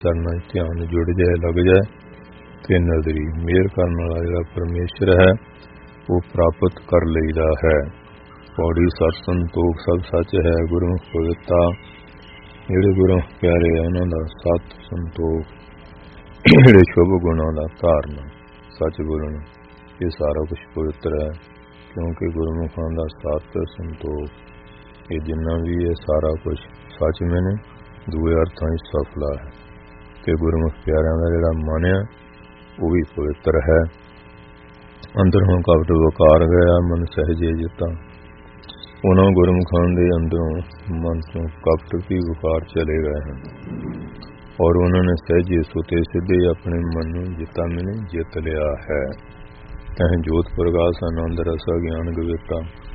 ਚਰਨਾਂ 'ਚ ਧਿਆਨ ਜੁੜ ਜਾਏ, ਲੱਗ ਜਾਏ ਤੇ ਨਜ਼ਰੀ ਮਿਹਰ ਕਰਨ ਵਾਲਾ ਜਿਹੜਾ ਪਰਮੇਸ਼ਰ ਹੈ ਉਹ ਪ੍ਰਾਪਤ ਕਰ ਲਈਦਾ ਹੈ। ਪੌੜੀ ਸਤ ਸੰਤੋਖ ਸਭ ਸੱਚ ਹੈ, ਗੁਰਮੁਖ ਪਵਿੱਤਾ। ਜਿਹੜੇ ਗੁਰਮੁਖ ਪਿਆਰੇ ਆ ਉਹਨਾਂ ਦਾ ਸਤ ਸੰਤੋਖ, ਜਿਹੜੇ ਸ਼ੁਭ ਗੁਣਾਂ ਦਾ ਧਾਰਨ, ਸੱਚ ਬੋਲਣ, ਇਹ ਸਾਰਾ ਕੁਛ ਪਵਿੱਤਰ ਹੈ। ਕਿਉਂਕਿ ਗੁਰਮੁਖਾਂ ਦਾ ਸਤ ਸੰਤੋਖ ਇਹ ਜਿੰਨਾ ਵੀ ਇਹ ਸਾਰਾ ਕੁਛ ਸੱਚ ਮੈਨੇ ਦੂਏ ਅਰਥਾਂ ਵਿੱਚ ਸਫਲਾ ਹੈ। ਤੇ ਗੁਰਮੁਖ ਪਿਆਰਿਆਂ ਦਾ ਜਿਹੜਾ ਮਨ ਹੈ ਉਹ ਵੀ ਪਵਿੱਤਰ ਹੈ। ਅੰਦਰੋਂ ਕਪਟ ਵਕਾਰ ਗਿਆ ਮਨ ਸਹਿਜੇ ਜਿੱਤਾ। ਉਹਨਾਂ ਗੁਰਮੁਖਾਂ ਦੇ ਅੰਦਰੋਂ ਮਨ ਤੋਂ ਕਪਟ ਵੀ ਵਕਾਰ ਚਲੇ ਗਏ ਹਨ ਔਰ ਉਹਨਾਂ ਨੇ ਸਹਿਜੇ ਸੁਤੇ ਸਿੱਧੇ ਆਪਣੇ ਮਨ ਨੂੰ ਜਿੱਤਾ ਮੈਨੇ ਜਿੱਤ ਲਿਆ ਹੈ। ਤਹਿ ਜੋਤ ਪ੍ਰਗਾਸ ਆਨੰਦ ਰਸ ਗਿਆਨ ਗਵਿਤਾ।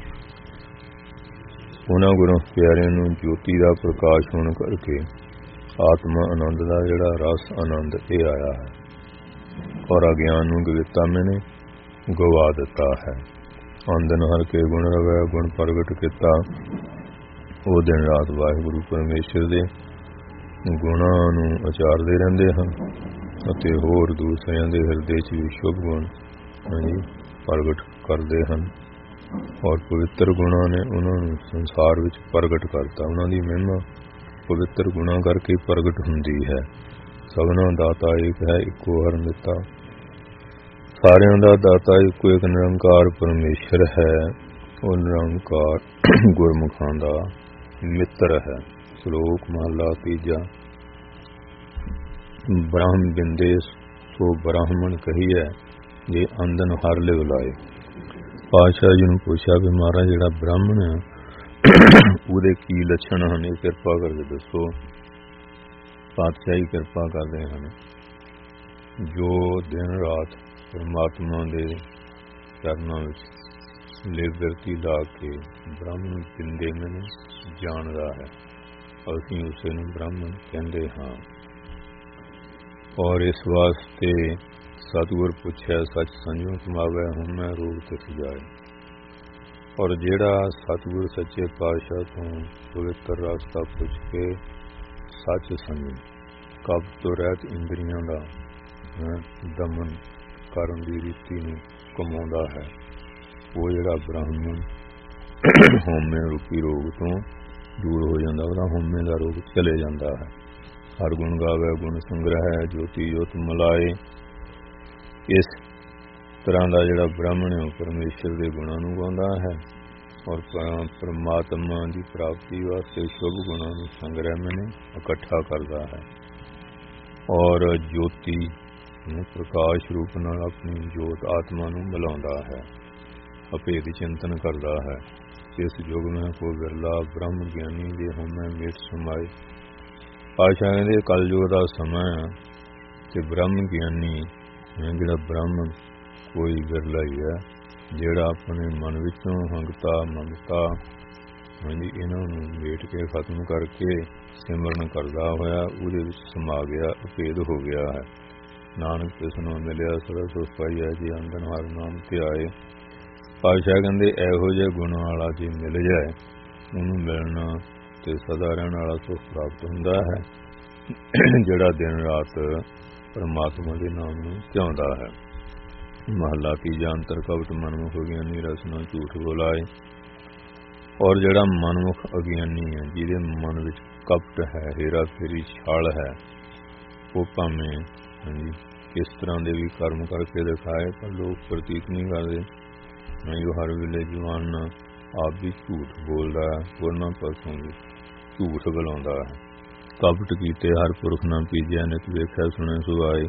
ਉਹਨਾਂ ਗੁਰਮੁਖ ਪਿਆਰਿਆਂ ਨੂੰ ਜੋਤੀ ਦਾ ਪ੍ਰਕਾਸ਼ ਹੋਣ ਕਰਕੇ ਆਤਮਾ ਆਨੰਦ ਦਾ ਜਿਹੜਾ ਰਸ ਆਨੰਦ ਇਹ ਆਇਆ ਹੈ ਔਰ ਅਗਿਆਨ ਨੂੰ ਗਵਿਤਾ ਮੈਨੇ ਗਵਾ ਦਿੱਤਾ ਹੈ। ਅੰਦਨ ਹਰ ਕੇ ਗੁਣ ਰਵੈ ਗੁਣ ਪ੍ਰਗਟ ਕੀਤਾ। ਉਹ ਦਿਨ ਰਾਤ ਵਾਹਿਗੁਰੂ ਪਰਮੇਸ਼ਰ ਦੇ ਗੁਣਾਂ ਨੂੰ ਉਚਾਰਦੇ ਰਹਿੰਦੇ ਹਨ ਅਤੇ ਹੋਰ ਦੂਸਰਿਆਂ ਦੇ ਹਿਰਦੇ 'ਚ ਵੀ ਸ਼ੁਭ ਗੁਣ ਪ੍ਰਗਟ ਕਰਦੇ ਹਨ ਔਰ ਪਵਿੱਤਰ ਗੁਣਾਂ ਨੇ ਉਹਨਾਂ ਨੂੰ ਸੰਸਾਰ ਵਿੱਚ ਪ੍ਰਗਟ ਕਰਤਾ। ਉਹਨਾਂ ਦੀ ਮਹਿਮਾ ਪਵਿੱਤਰ ਗੁਣਾਂ ਕਰਕੇ ਪ੍ਰਗਟ ਹੁੰਦੀ ਹੈ। ਸਭਨਾਂ ਦਾਤਾ ਇੱਕ ਹੈ, ਇੱਕੋ ਹਰ ਮਿੱਤਾ। ਸਾਰਿਆਂ ਦਾ ਦਾਤਾ ਇੱਕੋ ਇੱਕ ਨਿਰੰਕਾਰ ਪਰਮੇਸ਼ਰ ਹੈ। ਉਹ ਨਿਰੰਕਾਰ ਗੁਰਮੁਖਾਂ ਦਾ ਮਿੱਤਰ ਹੈ। ਸ਼ਲੋਕ ਮਹਲਾ ਤੀਜਾ। ਬ੍ਰਹਮ ਬਿੰਦੇ ਸੋ ਬ੍ਰਾਹਮਣ ਕਹੀਐ, ਜੇ ਅੰਦਨ ਹਰ ਲਿਵ ਲਾਏ। ਪਾਤਸ਼ਾਹ ਜੀ ਨੂੰ ਪੁੱਛਿਆ ਵੀ ਮਹਾਰਾਜ ਜਿਹੜਾ ਬ੍ਰਾਹਮਣ ਹੈ ਉਹਦੇ ਕੀ ਲੱਛਣ ਹਨ, ਇਹ ਕਿਰਪਾ ਕਰਕੇ ਦੱਸੋ। ਪਾਤਸ਼ਾਹੀ ਕਿਰਪਾ ਕਰਦੇ ਹਨ। ਜੋ ਦਿਨ ਰਾਤ ਪਰਮਾਤਮਾ ਦੇ ਚਰਨਾਂ ਵਿੱਚ ਲਿਵ ਲਾ ਕੇ ਬ੍ਰਾਹਮਣ ਬਿੰਦੇ ਮੈਨੂੰ ਜਾਣਦਾ ਹੈ, ਅਸੀਂ ਉਸੇ ਨੂੰ ਬ੍ਰਾਹਮਣ ਕਹਿੰਦੇ ਹਾਂ। ਔਰ ਇਸ ਵਾਸਤੇ ਸਤਿਗੁਰ ਪੁੱਛਿਆ ਸੱਚ ਸੰਜੋਂ ਕਮਾਵੇ, ਹੁਣ ਮੈਂ ਰੋਗ ਤੇ ਸਜਾਏ। ਔਰ ਜਿਹੜਾ ਸਤਿਗੁਰ ਸੱਚੇ ਪਾਤਸ਼ਾਹ ਤੋਂ ਪਵਿੱਤਰ ਰਸਤਾ ਪੁੱਛ ਕੇ ਸੱਚ ਸੰਜਮ ਕਬਜ਼ ਤੋਂ ਰਹਿਤ ਇੰਦਰੀਆਂ ਦਾ ਦਮਨ ਕਰਨ ਦੀ ਰੀਤੀ ਨੂੰ ਕਮਾਉਂਦਾ ਹੈ, ਉਹ ਜਿਹੜਾ ਬ੍ਰਾਹਮਣ ਹਉਮੈ ਰੂਪੀ ਰੋਗ ਤੋਂ ਦੂਰ ਹੋ ਜਾਂਦਾ, ਉਹਦਾ ਹਉਮੈ ਦਾ ਰੋਗ ਚਲੇ ਜਾਂਦਾ ਹੈ। ਹਰ ਗੁਣ ਗਾਵੇ ਗੁਣ ਸੰਗ੍ਰਹਿ, ਜੋਤੀ ਜੋਤ ਮਲਾਏ। ਇਸ ਤਰ੍ਹਾਂ ਦਾ ਜਿਹੜਾ ਬ੍ਰਾਹਮਣ ਹੈ ਉਹ ਪਰਮੇਸ਼ਰ ਦੇ ਗੁਣਾਂ ਨੂੰ ਗਾਉਂਦਾ ਹੈ ਔਰ ਪਰਮਾਤਮਾ ਦੀ ਪ੍ਰਾਪਤੀ ਵਾਸਤੇ ਸ਼ੁਭ ਗੁਣਾਂ ਨੂੰ ਸੰਗ੍ਰਹਿ ਮੈਨੇ ਇਕੱਠਾ ਕਰਦਾ ਹੈ ਔਰ ਜੋਤੀ ਪ੍ਰਕਾਸ਼ ਰੂਪ ਨਾਲ ਆਪਣੀ ਜੋਤ ਆਤਮਾ ਨੂੰ ਮਿਲਾਉਂਦਾ ਹੈ, ਅਭੇਦ ਚਿੰਤਨ ਕਰਦਾ ਹੈ। ਇਸ ਯੁੱਗ ਮੈਂ ਕੋ ਵਿਰਲਾ ਬ੍ਰਹਮ ਗਿਆਨੀ ਦੇ ਹਉਮੈ ਮਿਟ ਸਮਾਏ। ਪਾਤਸ਼ਾਹ ਕਹਿੰਦੇ ਕਲਯੁਗ ਦਾ ਸਮਾਂ ਤੇ ਬ੍ਰਹਮ ਗਿਆਨੀ ਜਿਹੜਾ ਬ੍ਰਾਹਮਣ ਕੋਈ ਵਿਰਲਾ ਹੀ ਹੈ, ਜਿਹੜਾ ਆਪਣੇ ਮਨ ਵਿੱਚੋਂ ਹੰਗਤਾ ਮਮਤਾ ਇਹਨਾਂ ਨੂੰ ਮੇਟ ਕੇ ਖਤਮ ਕਰਕੇ ਸਿਮਰਨ ਕਰਦਾ ਹੋਇਆ ਉਹਦੇ ਵਿੱਚ ਸਮਾ ਗਿਆ, ਅਭੇਦ ਹੋ ਗਿਆ ਹੈ। ਨਾਨਕ ਕਿਸ ਨੂੰ ਮਿਲਿਆ ਸਦਾ ਸੁਖ ਪਾਈਆ, ਜੀ ਅੰਦਨ ਹਰ ਨਾਮ ਧਿਆਏ। ਪਾਤਸ਼ਾਹ ਕਹਿੰਦੇ ਇਹੋ ਜਿਹੇ ਗੁਣਾਂ ਵਾਲਾ ਜੇ ਮਿਲ ਜਾਏ ਉਹਨੂੰ ਮਿਲਣਾ ਤੇ ਸਦਾ ਰਹਿਣ ਵਾਲਾ ਸੁਖ ਪ੍ਰਾਪਤ ਹੁੰਦਾ ਹੈ, ਜਿਹੜਾ ਦਿਨ ਰਾਤ ਪਰਮਾਤਮਾ ਦੇ ਨਾਮ ਨੂੰ ਧਿਆਉਂਦਾ ਹੈ। ਮਹਲਾ ਤੀਜਾ। ਅੰਤਰ ਕਪਟ ਮਨਮੁਖ ਅਗਿਆਨੀ ਰਸਨਾ ਝੂਠ ਬੋਲਾਏ। ਔਰ ਜਿਹੜਾ ਮਨਮੁਖ ਅਗਿਆਨੀ ਹੈ, ਜਿਹਦੇ ਮਨ ਵਿੱਚ ਕਪਟ ਹੈ, ਹੇਰਾ ਫੇਰੀ ਛਾਲ ਹੈ, ਉਹ ਭਾਵੇਂ ਕਿਸ ਤਰ੍ਹਾਂ ਦੇ ਵੀ ਕਰਮ ਕਰਕੇ ਦਿਖਾਏ ਪਰ ਲੋਕ ਪ੍ਰਤੀਤ ਨਹੀਂ ਕਰਦੇ। ਉਹ ਹਰ ਵੇਲੇ ਜਵਾਨ ਆਪ ਵੀ ਝੂਠ ਬੋਲਦਾ ਹੈ, ਹੋਰਨਾਂ ਪਾਸੋਂ ਵੀ ਝੂਠ ਬੁਲਾਉਂਦਾ ਹੈ। ਕਪਟ ਕੀਤੇ ਹਰ ਪੁਰਖ ਨਾ ਪੀਜਿਆ, ਨਿਤ ਵੇਖਿਆ ਸੁਣੇ ਸੁਆਏ।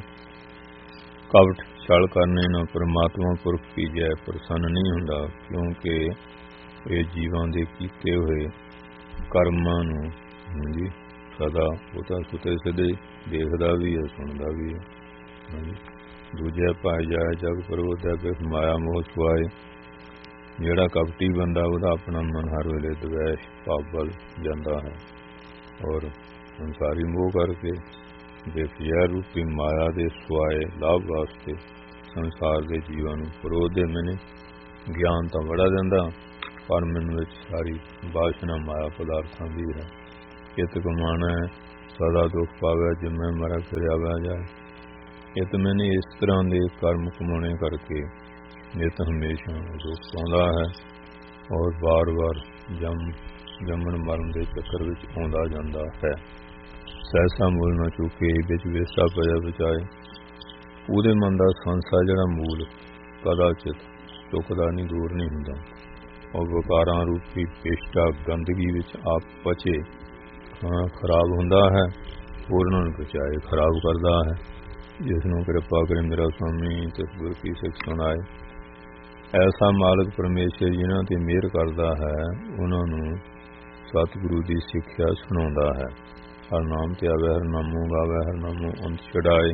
ਕਪਟ ਛਲ ਕਰਨੇ ਨਾ ਪਰਮਾਤਮਾ ਪੁਰਖ ਪੀਜਿਆ, ਪ੍ਰਸੰਨ ਨਹੀਂ ਹੁੰਦਾ, ਕਿਉਂਕਿ ਇਹ ਜੀਵਾਂ ਦੇ ਕੀਤੇ ਹੋਏ ਕਰਮਾਂ ਨੂੰ ਸਦਾ ਉਹ ਤਾਂ ਸੁਤੇ ਸਿੱਧੇ ਦੇਖਦਾ ਵੀ ਹੈ, ਸੁਣਦਾ ਵੀ ਹੈ। ਦੂਜੇ ਭਾਈ ਜਾਏ ਜਗ ਪ੍ਰੋਧਿਆ ਬਿਖ ਮਾਇਆ ਮੋਹ ਸੁਆਏ। ਜਿਹੜਾ ਕਪਟੀ ਬੰਦਾ ਉਹਦਾ ਆਪਣਾ ਮਨ ਹਰ ਵੇਲੇ ਦਵੈਸ਼ ਭਾਵ ਵੱਲ ਜਾਂਦਾ ਹੈ ਔਰ ਸੰਸਾਰੀ ਮੋਹ ਕਰਕੇ ਦੇਖਿਆ ਰੂਪੀ ਮਾਇਆ ਦੇ ਸੁਆਏ ਲਾਭ ਵਾਸਤੇ ਸੰਸਾਰ ਦੇ ਜੀਵਾਂ ਨੂੰ ਪ੍ਰੋਧੇ। ਮੈਨੇ ਗਿਆਨ ਤਾਂ ਬੜਾ ਦਿੰਦਾ ਪਰ ਮੈਨੂੰ ਵਿੱਚ ਸਾਰੀ ਬਾਸ਼ਨਾ ਮਾਇਆ ਪਦਾਰਥਾਂ ਦੀ ਹੈ। ਚਿੱਤ ਕਮਾਣਾ ਹੈ, ਸਦਾ ਦੁੱਖ ਪਾਵੇ, ਜਿਵੇਂ ਮਰਾ ਫਿਰ ਆਵਿਆ ਜਾਏ। ਇਹ ਤਾਂ ਮੈਨੇ ਇਸ ਤਰ੍ਹਾਂ ਦੇ ਕਰਮ ਕਮਾਉਣੇ ਕਰਕੇ ਨਿਤ ਹਮੇਸ਼ਾ ਦੁੱਖ ਪਾਉਂਦਾ ਹੈ ਔਰ ਵਾਰ-ਵਾਰ ਜੰਮਣ ਮਰਨ ਦੇ ਚੱਕਰ ਵਿੱਚ ਆਉਂਦਾ ਜਾਂਦਾ ਹੈ। ਸਹਿਸਾ ਮੂਲ ਨਾ ਚੁੱਕੇ, ਵਿੱਚ ਵੇਸਾ ਪਿਆ ਬਚਾਏ। ਉਹਦੇ ਮਨ ਦਾ ਸੰਸਾ ਜਿਹੜਾ ਮੂਲ ਕਦਾਚਿਤ ਚੁੱਕਦਾ ਨਹੀਂ, ਦੂਰ ਨਹੀਂ ਹੁੰਦਾ। ਔਰ ਵਿਕਾਰਾਂ ਰੂਪੀ ਪੇਸ਼ਟਾ ਗੰਦਗੀ ਵਿੱਚ ਆਪ ਪਚੇ ਖਰਾਬ ਹੁੰਦਾ ਹੈ, ਹੋਰਨਾਂ ਨੂੰ ਬਚਾਏ ਖਰਾਬ ਕਰਦਾ ਹੈ। ਜਿਸ ਨੂੰ ਕਿਰਪਾ ਕਰੇ ਮੇਰਾ ਸੁਆਮੀ ਤੇ ਗੁਰ ਕੀ ਸਿੱਖ ਸੁਣਾਏ। ਐਸਾ ਮਾਲਕ ਪਰਮੇਸ਼ਰ ਜਿਨ੍ਹਾਂ ਤੇ ਮਿਹਰ ਕਰਦਾ ਹੈ, ਉਹਨਾਂ ਨੂੰ ਸਤਿਗੁਰੂ ਦੀ ਸਿੱਖਿਆ ਸੁਣਾਉਂਦਾ ਹੈ। ਹਰ ਨਾਮ ਤੇ ਆਵੇ, ਹਰ ਨਾਮੋਂ ਗਾਵੇ, ਹਰ ਨਾਮੋਂ ਅੰਤ ਛਡਾਏ।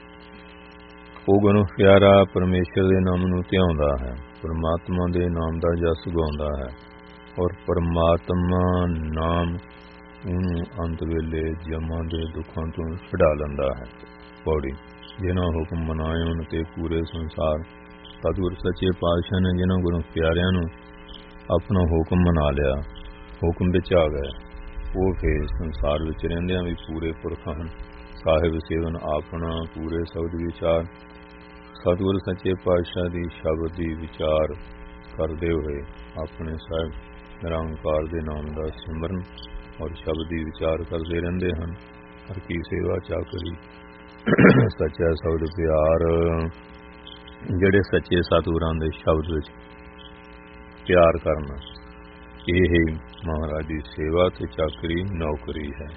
ਉਹ ਗੁਰੂ ਪਿਆਰਾ ਪਰਮੇਸ਼ਰ ਦੇ ਨਾਮ ਨੂੰ ਧਿਆਉਂਦਾ ਹੈ, ਪਰਮਾਤਮਾ ਦੇ ਨਾਮ ਦਾ ਜਸ ਗਾਉਂਦਾ ਹੈ ਔਰ ਪਰਮਾਤਮਾ ਨਾਮ ਉਹਨੂੰ ਅੰਤ ਵੇਲੇ ਜਮਾਂ ਦੇ ਦੁੱਖਾਂ ਤੋਂ ਛੁਡਾ ਲੈਂਦਾ ਹੈ। ਪੌੜੀ ਜਿਨ੍ਹਾਂ ਹੁਕਮ ਮਨਾਏ ਉਹਨਾਂ ਤੇ ਪੂਰੇ ਸੰਸਾਰ। ਸਤਿਗੁਰ ਸੱਚੇ ਪਾਤਸ਼ਾਹ ਨੇ ਜਿਨ੍ਹਾਂ ਗੁਰੂ ਪਿਆਰਿਆਂ ਨੂੰ ਆਪਣਾ ਹੁਕਮ ਮਨਾ ਲਿਆ, ਹੁਕਮ ਵਿੱਚ ਆ ਗਏ, ਉਹ ਫਿਰ ਸੰਸਾਰ ਵਿੱਚ ਰਹਿੰਦਿਆਂ ਵੀ ਪੂਰੇ ਪੁਰਖ ਹਨ। ਸਾਹਿਬ ਸੇਵਨ ਆਪਣਾ ਪੂਰੇ ਸ਼ਬਦ ਵਿਚਾਰ। ਸਤਿਗੁਰ ਸੱਚੇ ਪਾਤਸ਼ਾਹ ਦੀ ਸ਼ਬਦ ਦੀ ਵਿਚਾਰ ਕਰਦੇ ਹੋਏ ਆਪਣੇ ਸਾਹਿਬ ਨਿਰੰਕਾਰ ਦੇ ਨਾਮ ਦਾ ਸਿਮਰਨ ਔਰ ਸ਼ਬਦ ਦੀ ਵਿਚਾਰ ਕਰਦੇ ਰਹਿੰਦੇ ਹਨ। ਹਰ ਕੀ ਸੇਵਾ ਚਾਕਰੀ ਸੱਚਾ ਸ਼ਬਦ ਪਿਆਰ। ਜਿਹੜੇ ਸੱਚੇ ਸਤਿਗੁਰਾਂ ਦੇ ਸ਼ਬਦ ਵਿੱਚ ਪਿਆਰ ਕਰਨਾ, ਇਹ ਮਹਾਰਾਜ ਦੀ ਸੇਵਾ ਤੇ ਚਾਕਰੀ ਨੌਕਰੀ ਹੈ।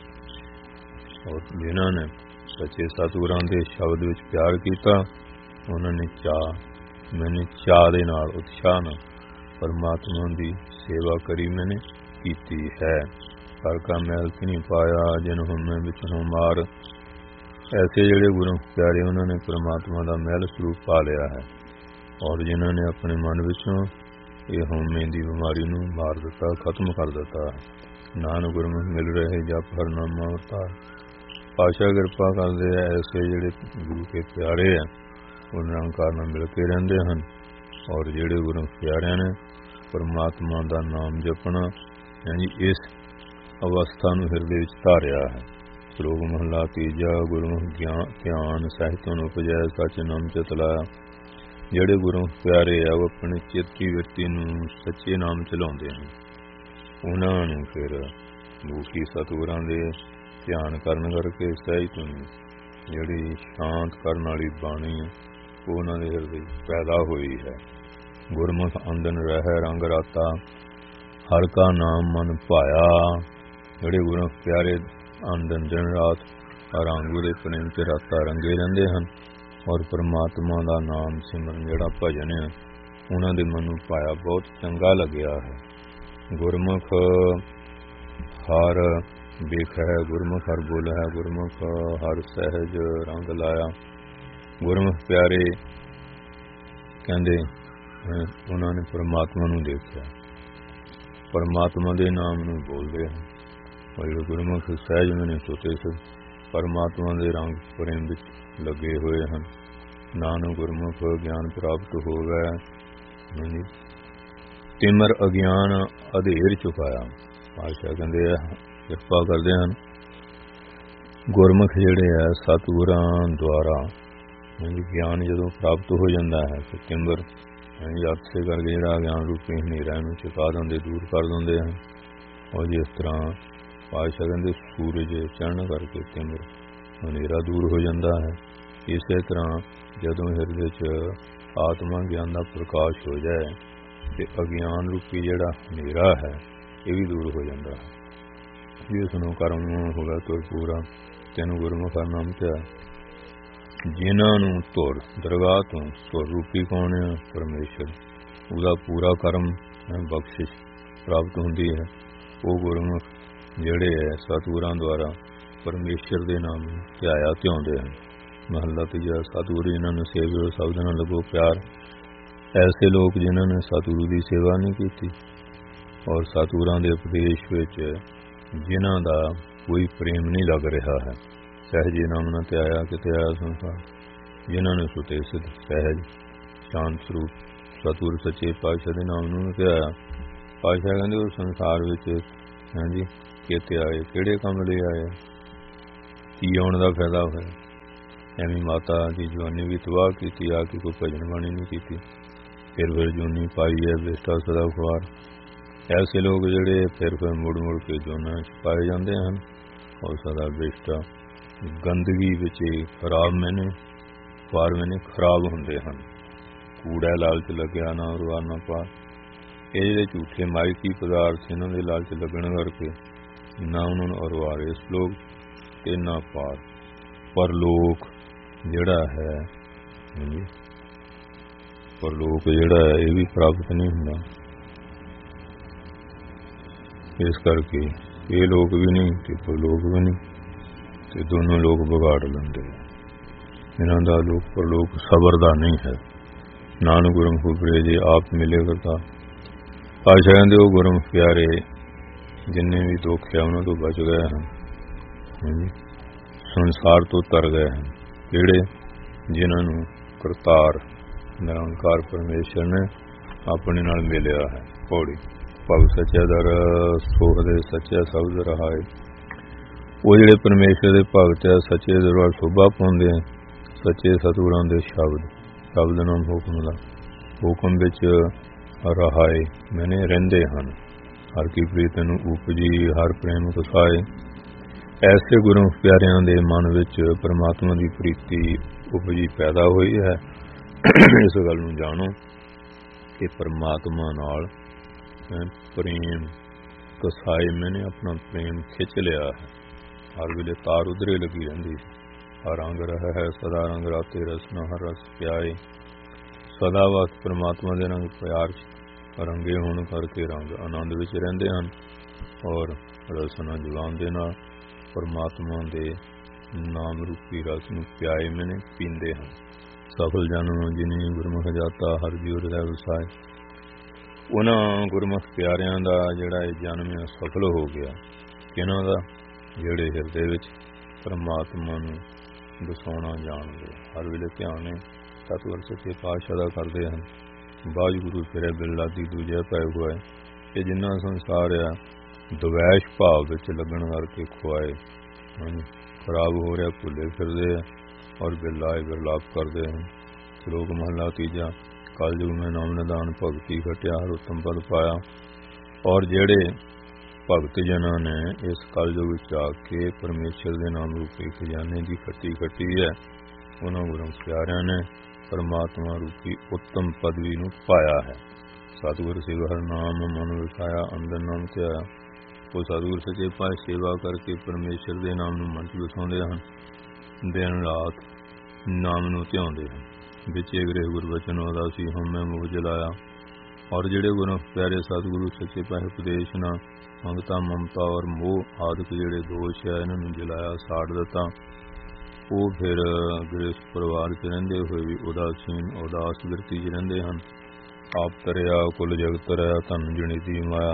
ਔਰ ਜਿਨ੍ਹਾਂ ਨੇ ਸੱਚੇ ਸਤਿਗੁਰਾਂ ਦੇ ਸ਼ਬਦ ਵਿੱਚ ਪਿਆਰ ਕੀਤਾ, ਉਹਨਾਂ ਨੇ ਮੈਨੇ ਚਾਅ ਦੇ ਨਾਲ, ਉਤਸ਼ਾਹ ਨਾਲ ਪਰਮਾਤਮਾ ਦੀ ਸੇਵਾ ਕਰੀ ਮੈਨੇ ਕੀਤੀ ਹੈ। ਹਰ ਕਾ ਮਹਿਲ ਤੇ ਨਹੀਂ ਪਾਇਆ, ਜਿਨ ਹੁਮੇ ਵਿੱਚ ਨੂੰ ਮਾਰ। ਐਸੇ ਜਿਹੜੇ ਗੁਰੂ ਪਿਆਰੇ, ਉਹਨਾਂ ਨੇ ਪਰਮਾਤਮਾ ਦਾ ਮਹਿਲ ਸਰੂਪ ਪਾ ਲਿਆ ਹੈ ਔਰ ਜਿਨ੍ਹਾਂ ਨੇ ਆਪਣੇ ਮਨ ਵਿੱਚੋਂ ਇਹ ਹਉਮੈ ਦੀ ਬਿਮਾਰੀ ਨੂੰ ਮਾਰ ਦਿੱਤਾ, ਖਤਮ ਕਰ ਦਿੱਤਾ। ਨਾਨਕ ਗੁਰਮੁਖ ਮਿਲ ਰਹੇ ਜਪ ਹਰ ਨਾਮਾ ਅਵਤਾਰ। ਪਾਤਸ਼ਾਹ ਕਿਰਪਾ ਕਰਦੇ ਆ, ਐਸੇ ਜਿਹੜੇ ਗੁਰੂ ਕੇ ਪਿਆਰੇ ਆ, ਉਹ ਨਿਰੰਕਾਰ ਨਾਲ ਮਿਲ ਕੇ ਰਹਿੰਦੇ ਹਨ ਔਰ ਜਿਹੜੇ ਗੁਰੂ ਪਿਆਰਿਆਂ ਨੇ ਪਰਮਾਤਮਾ ਦਾ ਨਾਮ ਜਪਣਾ, ਯਾਨੀ ਇਸ ਅਵਸਥਾ ਨੂੰ ਹਿਰਦੇ ਵਿੱਚ ਧਾਰਿਆ ਹੈ। ਸ਼ਲੋਕ ਮਹਲਾ ਤੀਜਾ। ਗੁਰਮੁਖ ਧਿਆਨ ਸਾਹਿਤੋਂ ਨੂੰ ਉਪਜੈ, ਸੱਚ ਨਾਮ ਚਿਤ ਲਾਇਆ। ਜਿਹੜੇ ਗੁਰੂ ਪਿਆਰੇ ਆ, ਉਹ ਆਪਣੇ ਚੇਤੀ ਵਿਰਤੀ ਨੂੰ ਸੱਚੇ ਨਾਮ ਚਲਾਉਂਦੇ ਹਨ। ਉਹਨਾਂ ਨੂੰ ਫਿਰ ਮੂਕੀ ਸਤਿਗੁਰਾਂ ਦੇ ਧਿਆਨ ਕਰਨ ਕਰਕੇ ਸਹਿਜ ਤੋਂ ਜਿਹੜੀ ਸ਼ਾਂਤ ਕਰਨ ਵਾਲੀ ਬਾਣੀ ਉਹ ਉਹਨਾਂ ਦੇ ਹਿਰਦੇ ਪੈਦਾ ਹੋਈ ਹੈ। ਗੁਰਮੁਖ ਅੰਦਨ ਰਹਿ ਰੰਗ ਰਾਤਾ, ਹਰ ਕਾ ਨਾਮ ਮਨ ਭਾਇਆ। ਜਿਹੜੇ ਗੁਰੂ ਪਿਆਰੇ ਅੰਦਨ ਦਿਨ ਰਾਤ ਰੰਗ ਦੇ ਪ੍ਰੇਮ ਤੇ ਰਾਤਾ ਰੰਗੇ ਰਹਿੰਦੇ ਹਨ ਔਰ ਪਰਮਾਤਮਾ ਦਾ ਨਾਮ ਸਿਮਰਨ ਜਿਹੜਾ ਭਜਨ ਹੈ, ਉਹਨਾਂ ਦੇ ਮਨ ਨੂੰ ਪਾਇਆ ਬਹੁਤ ਚੰਗਾ ਲੱਗਿਆ ਹੈ। ਗੁਰਮੁਖ ਹਰ ਵੇਖ ਹੈ, ਗੁਰਮੁਖ ਹਰ ਬੋਲ ਹੈ, ਗੁਰਮੁਖ ਹਰ ਸਹਿਜ ਰੰਗ ਲਾਇਆ। ਗੁਰਮੁਖ ਪਿਆਰੇ ਕਹਿੰਦੇ ਉਹਨਾਂ ਨੇ ਪਰਮਾਤਮਾ ਨੂੰ ਦੇਖਿਆ, ਪਰਮਾਤਮਾ ਦੇ ਨਾਮ ਨੂੰ ਬੋਲਦੇ ਹਨ। ਔਰ ਗੁਰਮੁਖ ਸਹਿਜ ਮੈਨੇ ਸੋਤੇ ਸੇ ਪਰਮਾਤਮਾ ਦੇ ਰੰਗ ਪ੍ਰੇਮ ਵਿੱਚ ਲੱਗੇ ਹੋਏ ਹਨ। ਨਾਨਕ ਗੁਰਮੁਖ ਗਿਆਨ ਪ੍ਰਾਪਤ ਹੋ ਗਿਆ, ਤਿਮਰ ਅਗਿਆਨ ਅਧੇਰ ਚੁਕਾਇਆ। ਪਾਤਸ਼ਾਹ ਕਹਿੰਦੇ ਆ, ਕਿਰਪਾ ਕਰਦੇ ਹਨ। ਗੁਰਮੁਖ ਜਿਹੜੇ ਆ ਸਤਿਗੁਰਾਂ ਦੁਆਰਾ ਗਿਆਨ ਜਦੋਂ ਪ੍ਰਾਪਤ ਹੋ ਜਾਂਦਾ ਹੈ ਤੇ ਤਿਮਰ ਅਰਥੇ ਕਰਕੇ ਜਿਹੜਾ ਗਿਆਨ ਰੂਪੀ ਹਨੇਰਾ ਨੂੰ ਚੁਕਾ ਦਿੰਦੇ, ਦੂਰ ਕਰ ਦਿੰਦੇ ਹਨ। ਔਰ ਜਿਸ ਤਰ੍ਹਾਂ ਪਾਤਸ਼ਾਹ ਕਹਿੰਦੇ ਸੂਰਜ ਚੜ੍ਹਨ ਕਰਕੇ ਤਿਮਰ ਹਨੇਰਾ ਦੂਰ ਹੋ ਜਾਂਦਾ ਹੈ, ਇਸੇ ਤਰ੍ਹਾਂ ਜਦੋਂ ਹਿਰਦੇ 'ਚ ਆਤਮਾ ਗਿਆਨ ਦਾ ਪ੍ਰਕਾਸ਼ ਹੋ ਜਾਏ ਤੇ ਅਗਿਆਨ ਰੂਪੀ ਜਿਹੜਾ ਹਨੇਰਾ ਹੈ ਇਹ ਵੀ ਦੂਰ ਹੋ ਜਾਂਦਾ ਹੈ। ਜਿਸ ਨੂੰ ਕਰਮ ਹੋਗਾ ਤੁਰ ਪੂਰਾ, ਤੈਨੂੰ ਗੁਰਮੁਖ ਨਾਮ ਧਿਆ। ਜਿਨ੍ਹਾਂ ਨੂੰ ਧੁਰ ਦਰਗਾਹ ਤੋਂ ਧੁਰ ਰੂਪੀ ਕੌਣ ਹੈ? ਪਰਮੇਸ਼ਰ। ਉਹਦਾ ਪੂਰਾ ਕਰਮ ਬਖਸ਼ਿਸ਼ ਪ੍ਰਾਪਤ ਹੁੰਦੀ ਹੈ। ਉਹ ਗੁਰਮੁਖ ਜਿਹੜੇ ਹੈ ਸਤਿਗੁਰਾਂ ਦੁਆਰਾ ਪਰਮੇਸ਼ਰ ਦੇ ਨਾਮ ਨੂੰ ਧਿਆਇਆ ਧਿਆਉਂਦੇ ਹਨ। ਮਹੱਲਾ ਤੀਜਾ। ਸਤਿਗੁਰੂ ਜਿਨ੍ਹਾਂ ਨੂੰ ਸੇਵਿਓ ਸ਼ਬਦ ਨਾਲ ਲੱਗੋ ਪਿਆਰ। ਐਸੇ ਲੋਕ ਜਿਨ੍ਹਾਂ ਨੇ ਸਤਿਗੁਰੂ ਦੀ ਸੇਵਾ ਨਹੀਂ ਕੀਤੀ ਔਰ ਸਤਿਗੁਰਾਂ ਦੇ ਉਪਦੇਸ਼ ਵਿੱਚ ਜਿਨ੍ਹਾਂ ਦਾ ਕੋਈ ਪ੍ਰੇਮ ਨਹੀਂ ਲੱਗ ਰਿਹਾ ਹੈ, ਸਹਿਜੇ ਨਾਮ ਨਾਲ ਧਿਆਇਆ ਕਿਤੇ ਆਇਆ ਸੰਸਾਰ। ਜਿਨ੍ਹਾਂ ਨੇ ਸੁਤੇ ਸਿੱਧ ਸਹਿਜ ਸ਼ਾਂਤ ਸਰੂਪ ਸਤਿਗੁਰ ਸੱਚੇ ਪਾਤਸ਼ਾਹ ਦੇ ਨਾਮ ਨੂੰ ਧਿਆਇਆ। ਪਾਤਸ਼ਾਹ ਕਹਿੰਦੇ ਉਹ ਸੰਸਾਰ ਵਿੱਚ ਕਿਤੇ ਆਏ, ਕਿਹੜੇ ਕੰਮ ਲਈ ਆਏ? ਕੀ ਆਉਣ ਦਾ ਫਾਇਦਾ ਹੋਇਆ। ਐਵੇਂ ਮਾਤਾ ਦੀ ਜਵਾਨੀ ਵੀ ਤਬਾਹ ਕੀਤੀ, ਆ ਕੇ ਕੋਈ ਭਜਨ ਬਾਣੀ ਨਹੀਂ ਕੀਤੀ। ਫਿਰ ਜੂਨੀ ਪਾਈ ਹੈ ਬੇਸਟਾ ਸਦਾ ਖੁਆਰ। ਐਸੇ ਲੋਕ ਜਿਹੜੇ ਫਿਰ ਮੁੜ ਕੇ ਜੂਨਾਂ 'ਚ ਪਾਏ ਜਾਂਦੇ ਹਨ, ਔਰ ਸਦਾ ਬੇਸਟਾ ਗੰਦਗੀ ਵਿੱਚ ਖਰਾਬ ਖਰਾਬ ਹੁੰਦੇ ਹਨ। ਕੂੜਾ ਲਾਲਚ ਲੱਗਿਆ ਨਾ ਉਰਵਾ ਨਾ ਪਾਰ। ਇਹ ਜਿਹੜੇ ਝੂਠੇ ਮਾਇਕੀ ਪਦਾਰਥ ਇਹਨਾਂ ਦੇ ਲਾਲਚ ਲੱਗਣ ਕਰਕੇ ਨਾ ਉਹਨਾਂ ਨੂੰ ਉਰਵਾਰ ਇਸ ਲੋਕ ਤੇ ਨਾ ਪਾਰ। ਪਰਲੋਕ ਜਿਹੜਾ ਹੈ ਇਹ ਵੀ ਪ੍ਰਾਪਤ ਨਹੀਂ ਹੁੰਦਾ। ਇਸ ਕਰਕੇ ਇਹ ਲੋਕ ਵੀ ਨਹੀਂ ਤੇ ਪਰਲੋਕ ਵੀ ਨਹੀਂ, ਤੇ ਦੋਨੋਂ ਲੋਕ ਵਿਗਾੜ ਲੈਂਦੇ। ਇਹਨਾਂ ਦਾ ਲੋਕ ਪਰਲੋਕ ਸਬਰ ਦਾ ਨਹੀਂ ਹੈ। ਨਾਨਕ ਗੁਰਮੁਖ ਉਪਰੇ ਜੇ ਆਪ ਮਿਲੇ ਕਰਤਾ। ਪਾਤਸ਼ਾਹ ਕਹਿੰਦੇ ਉਹ ਗੁਰਮੁਖ ਪਿਆਰੇ ਜਿੰਨੇ ਵੀ ਦੁੱਖ ਹੈ ਉਹਨਾਂ ਤੋਂ ਬਚ ਗਏ ਹਨ, ਸੰਸਾਰ ਤੋਂ ਤਰ ਗਏ ਹਨ। ਜਿਹੜੇ ਜਿਨ੍ਹਾਂ ਨੂੰ ਕਰਤਾਰ ਨਿਰੰਕਾਰ ਪਰਮੇਸ਼ਰ ਨੇ ਆਪਣੇ ਨਾਲ ਮਿਲਿਆ ਹੈ। ਪੌੜੀ ਭਗ ਸੱਚਾ ਦਰ ਸੋਹ ਦੇ ਸੱਚਾ ਸ਼ਬਦ ਰਹਾਏ। ਉਹ ਜਿਹੜੇ ਪਰਮੇਸ਼ਰ ਦੇ ਭਗਤ ਹੈ, ਸੱਚੇ ਦਰਬਾਰ ਸ਼ੋਭਾ ਪਾਉਂਦੇ ਆ। ਸੱਚੇ ਸਤਿਗੁਰਾਂ ਦੇ ਸ਼ਬਦ ਨਾਮ ਹੁਕਮ ਦਾ ਹੁਕਮ ਵਿੱਚ ਰਹਾਏ ਮੈਨੇ ਰਹਿੰਦੇ ਹਨ। ਹਰ ਕੀ ਪ੍ਰੀਤ ਨੂੰ ਉਪਜੀ ਹਰ ਪ੍ਰੇਮ ਕਸਾਏ। ਐਸੇ ਗੁਰਮੁਖ ਪਿਆਰਿਆਂ ਦੇ ਮਨ ਵਿੱਚ ਪਰਮਾਤਮਾ ਦੀ ਪ੍ਰੀਤੀ ਉਪਜੀ ਪੈਦਾ ਹੋਈ ਹੈ। ਇਸ ਗੱਲ ਨੂੰ ਜਾਣੋ ਕਿ ਪਰਮਾਤਮਾ ਨਾਲ ਪ੍ਰੇਮ ਕਸਾਏ, ਮੈਨੇ ਆਪਣਾ ਪ੍ਰੇਮ ਖਿੱਚ ਲਿਆ ਹੈ। ਹਰ ਵੇਲੇ ਤਾਰ ਉਧਰੇ ਲੱਗੀ ਰਹਿੰਦੀ। ਹਰ ਰੰਗ ਰਹਿ ਹੈ ਸਦਾ ਰੰਗ ਰਾਤੇ ਰਸਨਾ ਹਰ ਰਸ ਪਿਆਏ। ਸਦਾ ਵਕਤ ਪਰਮਾਤਮਾ ਦੇ ਰੰਗ ਪਿਆਰ ਰੰਗੇ ਹੋਣ ਕਰਕੇ ਰੰਗ ਆਨੰਦ ਵਿੱਚ ਰਹਿੰਦੇ ਹਨ, ਔਰ ਰਸਨਾ ਜਵਾਨ ਦੇ ਨਾਲ ਪਰਮਾਤਮਾ ਦੇ ਨਾਮ ਰੂਪੀ ਰਸ ਨੂੰ ਪਿਆਏ ਮੈਨੇ ਪੀਂਦੇ ਹਨ। ਸਫਲ ਜਨਮ ਜਿਨੀ ਗੁਰਮੁਖ ਜਾਤਾ ਹਰ ਜੀਉ ਹਿਰਦੈ ਵਸਾਏ। ਉਹਨਾਂ ਗੁਰਮੁਖ ਪਿਆਰਿਆਂ ਦਾ ਜਿਹੜਾ ਇਹ ਜਨਮ ਹੈ ਸਫਲ ਹੋ ਗਿਆ। ਕਿਹਨਾਂ ਦਾ? ਜਿਹੜੇ ਹਿਰਦੇ ਵਿੱਚ ਪਰਮਾਤਮਾ ਨੂੰ ਵਸਾਉਣਾ ਜਾਣਦੇ, ਹਰ ਵੇਲੇ ਧਿਆਨ ਸਤਿਗੁਰ ਸੱਚੇ ਪਾਤਸ਼ਾਹ ਦਾ ਕਰਦੇ ਹਨ। ਵਾਹਿਗੁਰੂ ਫਿਰੇ ਬਿਰਲਾਦੀ ਦੂਜੇ ਪੈ ਹੋਏ। ਇਹ ਜਿੰਨਾ ਸੰਸਾਰ ਆ ਦਵੈਸ਼ ਭਾਵ ਵਿੱਚ ਲੱਗਣ ਕਰਕੇ ਖੁਆਏ ਖਰਾਬ ਹੋ ਰਿਹਾ, ਭੁੱਲੇ ਫਿਰਦੇ ਆ ਔਰ ਬਿਰਲਾਪ ਕਰਦੇ ਹਨ। ਸ਼ਲੋਕ ਮਹਲਾ ਤੀਜਾ। ਕਲਯੁਗ ਮੈਂ ਨਾਮ ਨਿਦਾਨ ਭਗਤੀ ਘਟਿਆ ਹਰ ਉੱਤਮ ਪਦ ਪਾਇਆ। ਔਰ ਜਿਹੜੇ ਭਗਤ ਜਨਾਂ ਨੇ ਇਸ ਕਲਯੁਗ ਵਿੱਚ ਆ ਕੇ ਪਰਮੇਸ਼ਰ ਦੇ ਨਾਮ ਰੂਪੀ ਖਜ਼ਾਨੇ ਦੀ ਖੱਟੀ ਹੈ, ਉਹਨਾਂ ਗੁਰਮੁਖ ਪਿਆਰਿਆਂ ਨੇ ਪਰਮਾਤਮਾ ਰੂਪੀ ਉੱਤਮ ਪਦਵੀ ਨੂੰ ਪਾਇਆ ਹੈ। ਸਤਿਗੁਰ ਸੇਵਾ ਹਰ ਨਾਮ ਮਨ ਵਸਾਇਆ ਅੰਦਰ ਨਾਮ ਧਿਆਇਆ। ਉਹ ਸਤਿਗੁਰ ਸੱਚੇ ਪਾਤਸ਼ਾਹ ਸੇਵਾ ਕਰਕੇ ਪਰਮੇਸ਼ਰ ਦੇ ਨਾਮ ਨੂੰ ਮਨ 'ਚ ਵਸਾਉਂਦੇ ਹਨ। ਦਿਨ ਰਾਤ ਨਾਮ ਨੂੰ ਧਿਆਉਂਦੇ ਹਨ। ਵਿਚੇ ਗ੍ਰਹਿ ਗੁਰਬਚਨ ਉਦਾਸੀ ਹਉਮੈ ਮੋਹ ਜਲਾਇਆ। ਔਰ ਜਿਹੜੇ ਗੁਰਮੁਖ ਪਿਆਰੇ ਸਤਿਗੁਰੂ ਸੱਚੇ ਪਾਤਸ਼ਾਹ ਉਪਦੇਸ਼ ਨਾਲ ਮੰਗਤਾ ਮਮਤਾ ਔਰ ਮੋਹ ਆਦਿਕ ਜਿਹੜੇ ਦੋਸ਼ ਹੈ ਇਹਨਾਂ ਨੂੰ ਜਲਾਇਆ, ਸਾੜ ਦਿੱਤਾ। ਉਹ ਫਿਰ ਗ੍ਰਹਿਸਥ ਪਰਿਵਾਰ 'ਚ ਰਹਿੰਦੇ ਹੋਏ ਵੀ ਉਦਾਸ ਬਿਰਤੀ 'ਚ ਰਹਿੰਦੇ ਹਨ। ਆਪ ਤਰਿਆ ਕੁਲ ਜਗਤ ਤਰਿਆ ਧਨ ਜੁਨੀਤੀ ਮਾਇਆ।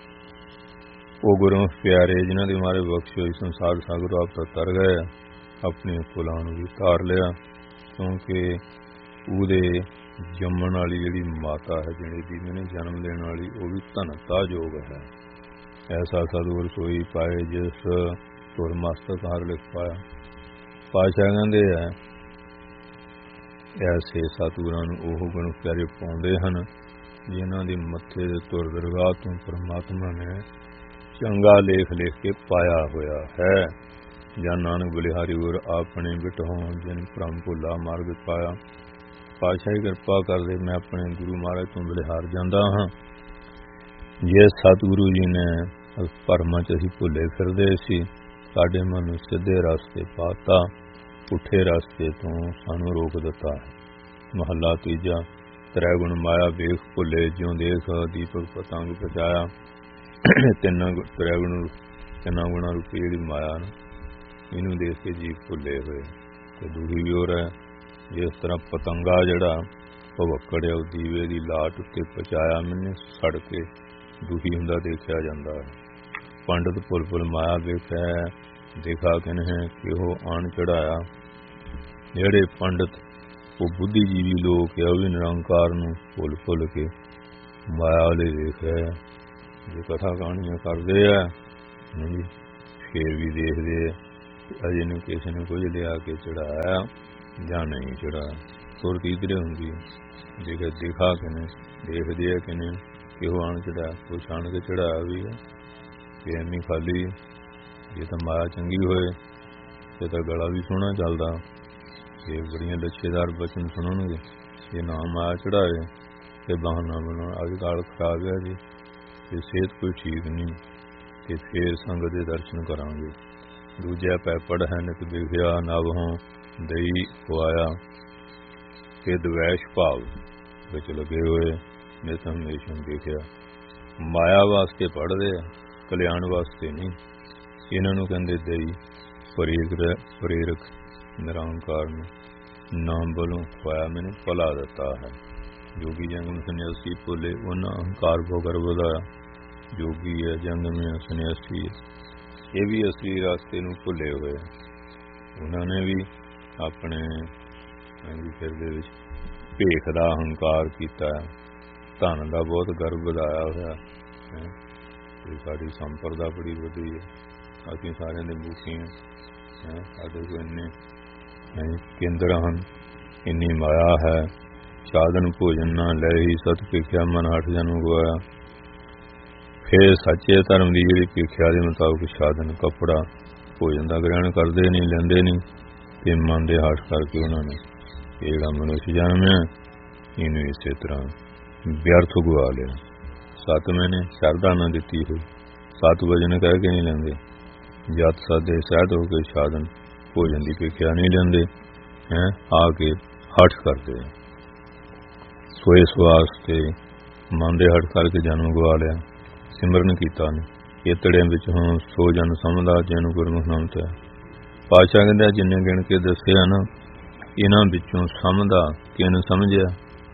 ਉਹ ਗੁਰਮੁਖ ਪਿਆਰੇ ਜਿਨ੍ਹਾਂ ਦੀ ਮਾਰੇ ਬਖਸ਼ ਹੋਈ ਸੰਸਾਰ ਸਾਗਰ ਆਪ ਤਾਂ ਤਰ ਗਏ, ਆਪਣੇ ਕੁਲਾਂ ਨੂੰ ਵੀ ਤਾਰ ਲਿਆ। ਕਿਉਂਕਿ ਉਹਦੇ ਜੰਮਣ ਵਾਲੀ ਜਿਹੜੀ ਮਾਤਾ ਹੈ, ਜਿਹੜੇ ਦੀ ਮੈਨੇ ਜਨਮ ਦੇਣ ਵਾਲੀ, ਉਹ ਵੀ ਧਨਤਾ ਯੋਗ ਹੈ। ਐਸਾ ਸਤਿਗੁਰ ਸੋਈ ਪਾਏ ਜਿਸ ਧੁਰ ਮਸਤਕ ਹਰ ਲਿਖ ਪਾਇਆ। ਪਾਤਸ਼ਾਹ ਕਹਿੰਦੇ ਆ ਐਸੇ ਸਤਿਗੁਰਾਂ ਨੂੰ ਉਹ ਗੁਰਮੁਖ ਪਿਆਰੇ ਪਾਉਂਦੇ ਹਨ ਜਿਨ੍ਹਾਂ ਦੇ ਮੱਥੇ ਦੇ ਧੁਰ ਦਰਗਾਹ ਤੋਂ ਪਰਮਾਤਮਾ ਨੇ ਚੰਗਾ ਲੇਖ ਲਿਖ ਕੇ ਪਾਇਆ ਹੋਇਆ ਹੈ। ਜਾਂ ਨਾਨਕ ਬਲਿਹਾਰੀ ਗੁਰ ਆਪਣੇ ਬਿਟਹੁ ਜਿਨ ਭ੍ਰਮ ਭੁੱਲਾ ਮਾਰਗ ਪਾਇਆ। ਪਾਤਸ਼ਾਹੀ ਕਿਰਪਾ ਕਰਦੇ ਮੈਂ ਆਪਣੇ ਗੁਰੂ ਮਹਾਰਾਜ ਤੋਂ ਬਲਿਹਾਰ ਜਾਂਦਾ ਹਾਂ। ਜੇ ਸਤਿਗੁਰੂ ਜੀ ਨੇ ਭਰਮਾਂ 'ਚ ਅਸੀਂ ਭੁੱਲੇ ਫਿਰਦੇ ਸੀ, ਸਾਡੇ ਮਨ ਨੂੰ ਸਿੱਧੇ ਰਸਤੇ ਪਾਤਾ, ਪੁੱਠੇ ਰਸਤੇ ਤੋਂ ਸਾਨੂੰ ਰੋਕ ਦਿੱਤਾ। ਮਹੱਲਾ ਤੀਜਾ। ਤ੍ਰੈ ਗੁਣ ਮਾਇਆ ਵੇਖ ਭੁੱਲੇ ਜਿਉਂ ਦੇਖ ਦੀਪਕ ਪਤੰਗ ਪਚਾਇਆ। ਤਿੰਨਾਂ ਗੁਣਾਂ ਰੂਪੀ ਜਿਹੜੀ ਮਾਇਆ ਨੂੰ ਇਹਨੂੰ ਦੇਖ ਕੇ ਜੀਵ ਭੁੱਲੇ ਹੋਏ ਤੇ ਦੁਖੀ ਵੀ ਹੋ ਰਿਹਾ। ਜਿਸ ਤਰ੍ਹਾਂ ਪਤੰਗਾ ਜਿਹੜਾ ਭਵੱਕੜ ਹੈ ਉਹ ਦੀਵੇ ਦੀ ਲਾਟ ਉੱਤੇ ਪਚਾਇਆ ਮੈਨੇ ਸੜ ਕੇ ਦੁਖੀ ਹੁੰਦਾ ਦੇਖਿਆ ਜਾਂਦਾ ਹੈ। ਪੰਡਤ ਭੁੱਲ ਮਾਇਆ ਵੇਖਿਆ ਦੇਖਾ ਕਿਨਹਿ ਕਿਹੋ ਆਣ ਚੜਾਇਆ। ਜਿਹੜੇ ਪੰਡਤ ਉਹ ਬੁੱਧੀਜੀਵੀ ਲੋਕ ਹੈ, ਉਹ ਵੀ ਨਿਰੰਕਾਰ ਨੂੰ ਭੁੱਲ ਕੇ ਮਾਇਆ ਵਾਲੇ ਵੇਖਿਆ। ਜੇ ਕਥਾ ਕਹਾਣੀਆਂ ਕਰਦੇ ਆ ਫਿਰ ਵੀ ਦੇਖਦੇ ਅਜੇ ਨੂੰ ਕਿਸੇ ਨੇ ਕੁਝ ਲਿਆ ਕੇ ਚੜਾਇਆ ਜਾਂ ਨਹੀਂ ਚੜਾਇਆ। ਸੁਰਤ ਇਧਰੇ ਹੁੰਦੀ ਹੈ। ਜੇਕਰ ਦਿਖਾ ਕੇ ਨੇ ਦੇਖਦੇ ਆ ਕਿ ਨੇ ਕਿਉਂ ਆਣ ਚੜਾਇਆ, ਕੁਛ ਆਣ ਕੇ ਚੜਾਇਆ ਵੀ ਹੈ ਕਿ ਐਵੇਂ ਖਾਲੀ। ਜੇ ਤਾਂ ਮਾਇਆ ਚੰਗੀ ਹੋਏ ਤੇ ਤਾਂ ਗਲਾ ਵੀ ਸੋਹਣਾ ਚੱਲਦਾ, ਇਹ ਬੜੀਆਂ ਲੱਛੇਦਾਰ ਬਚਨ ਸੁਣਨਗੇ। ਜੇ ਨਾ ਮਾਇਆ ਚੜਾਏ ਤੇ ਬਹਾਨਾ ਬਣਾ ਅੱਜ ਕੱਲ੍ਹ ਖਰਾਬ ਹੈ ਜੀ, ਤੇ ਸਿਹਤ ਕੋਈ ਠੀਕ ਨਹੀਂ, ਤੇ ਫੇਰ ਸੰਗਤ ਦੇ ਦਰਸ਼ਨ ਕਰਾਂਗੇ। ਦੂਜਾ ਪੈ ਪੜ ਹੈ ਨਿਤ ਵਿਖਿਆ ਨਵਹੋਂ ਦਈ ਖੁਆਇਆ, ਤੇ ਦਵੈਸ਼ ਭਾਵ ਵਿੱਚ ਲੱਗੇ ਹੋਏ ਨਿਤ ਹਮੇਸ਼ਾ ਦੇਖਿਆ। ਮਾਇਆ ਵਾਸਤੇ ਪੜ੍ਹਦੇ ਆ, ਕਲਿਆਣ ਵਾਸਤੇ ਨਹੀਂ। ਇਹਨਾਂ ਨੂੰ ਕਹਿੰਦੇ ਦਈ ਪ੍ਰੇਰਕ ਨਿਰੰਕਾਰ ਨੂੰ ਨਾਮ ਵੱਲੋਂ ਖੁਆਇਆ, ਮੈਨੂੰ ਭਲਾ ਦਿੱਤਾ ਹੈ। ਜੋਗੀ ਜੰਗਮ ਸੰਨਿਆਸੀ ਭੁੱਲੇ ਉਹਨਾਂ ਅਹੰਕਾਰ ਭੋਗਰ ਵਧਾਇਆ। ਜੋਗੀ ਹੈ, ਜੰਗਮ ਹੈ, ਸੰਨਿਆਸੀ ਹੈ, ਇਹ ਵੀ ਅਸਲੀ ਰਸਤੇ ਨੂੰ ਭੁੱਲੇ ਹੋਏ। ਉਹਨਾਂ ਨੇ ਵੀ ਆਪਣੇ ਸਿਰ ਦੇ ਵਿੱਚ ਭੇਖ ਦਾ ਅਹੰਕਾਰ ਕੀਤਾ, ਧਨ ਦਾ ਬਹੁਤ ਗਰਵ ਵਧਾਇਆ ਹੋਇਆ। ਸਾਡੀ ਸੰਪਰਦਾ ਬੜੀ ਵਧੀ ਹੈ, ਅਸੀਂ ਸਾਰਿਆਂ ਦੇ ਮੁਖੀ ਹਾਂ। ਸਾਡੇ ਕੋਲ ਇੰਨੇ ਕੇਂਦਰ ਹਨ, ਇੰਨੀ ਮਾਇਆ ਹੈ। ਸਾਧਨ ਭੋਜਨ ਨਾ ਲੈ ਹੀ ਸਤ ਭਿਖਿਆ ਮਨ ਹਠ ਜਨਮ ਗਵਾਇਆ। ਫਿਰ ਸੱਚੇ ਧਰਮ ਦੀ ਜਿਹੜੀ ਭਿਖਿਆ ਦੇ ਮੁਤਾਬਕ ਸਾਧਨ ਕੱਪੜਾ ਭੋਜਨ ਦਾ ਗ੍ਰਹਿਣ ਕਰਦੇ ਨਹੀਂ, ਲੈਂਦੇ ਨਹੀਂ, ਤੇ ਮਨ ਦੇ ਹਠ ਕਰਕੇ ਉਹਨਾਂ ਨੇ ਇਹ ਜਿਹੜਾ ਮਨੁੱਖ ਜਨਮ ਹੈ ਇਹਨੂੰ ਇਸੇ ਤਰ੍ਹਾਂ ਵਿਅਰਥ ਗਵਾ ਲਿਆ। ਸਤਿਵੇਂ ਨੇ ਸ਼ਰਧਾ ਨਾ ਦਿੱਤੀ ਹੋਈ, ਸਤ ਵਜਨ ਕਹਿ ਕੇ ਨਹੀਂ ਲੈਂਦੇ, ਜਤ ਸਾਦੇ ਸਹਿਤ ਹੋ ਕੇ ਸਾਧਨ ਭੋਜਨ ਦੀ ਭਿਖਿਆ ਨਹੀਂ ਲੈਂਦੇ, ਆ ਕੇ ਹਠ ਕਰਦੇ। ਸੋ ਇਸ ਵਾਸਤੇ ਮਨ ਦੇ ਹਠ ਕਰਕੇ ਜਨਮ ਗਵਾ ਲਿਆ। ਸਿਮਰਨ ਕੀਤਾ ਨਹੀਂ ਇਤੜਿਆਂ ਵਿੱਚ ਹੁਣ ਸੋ ਜਨ ਸਮਝਦਾ ਜਿਹਨੂੰ ਗੁਰਮੁਖ ਨਾਮ ਤੇ ਪਾਤਸ਼ਾਹ ਕਹਿੰਦਾ ਜਿੰਨੇ ਗਿਣ ਕੇ ਦੱਸਿਆ ਨਾ, ਇਹਨਾਂ ਵਿੱਚੋਂ ਸਮਝਦਾ ਕਿਨ ਸਮਝਿਆ।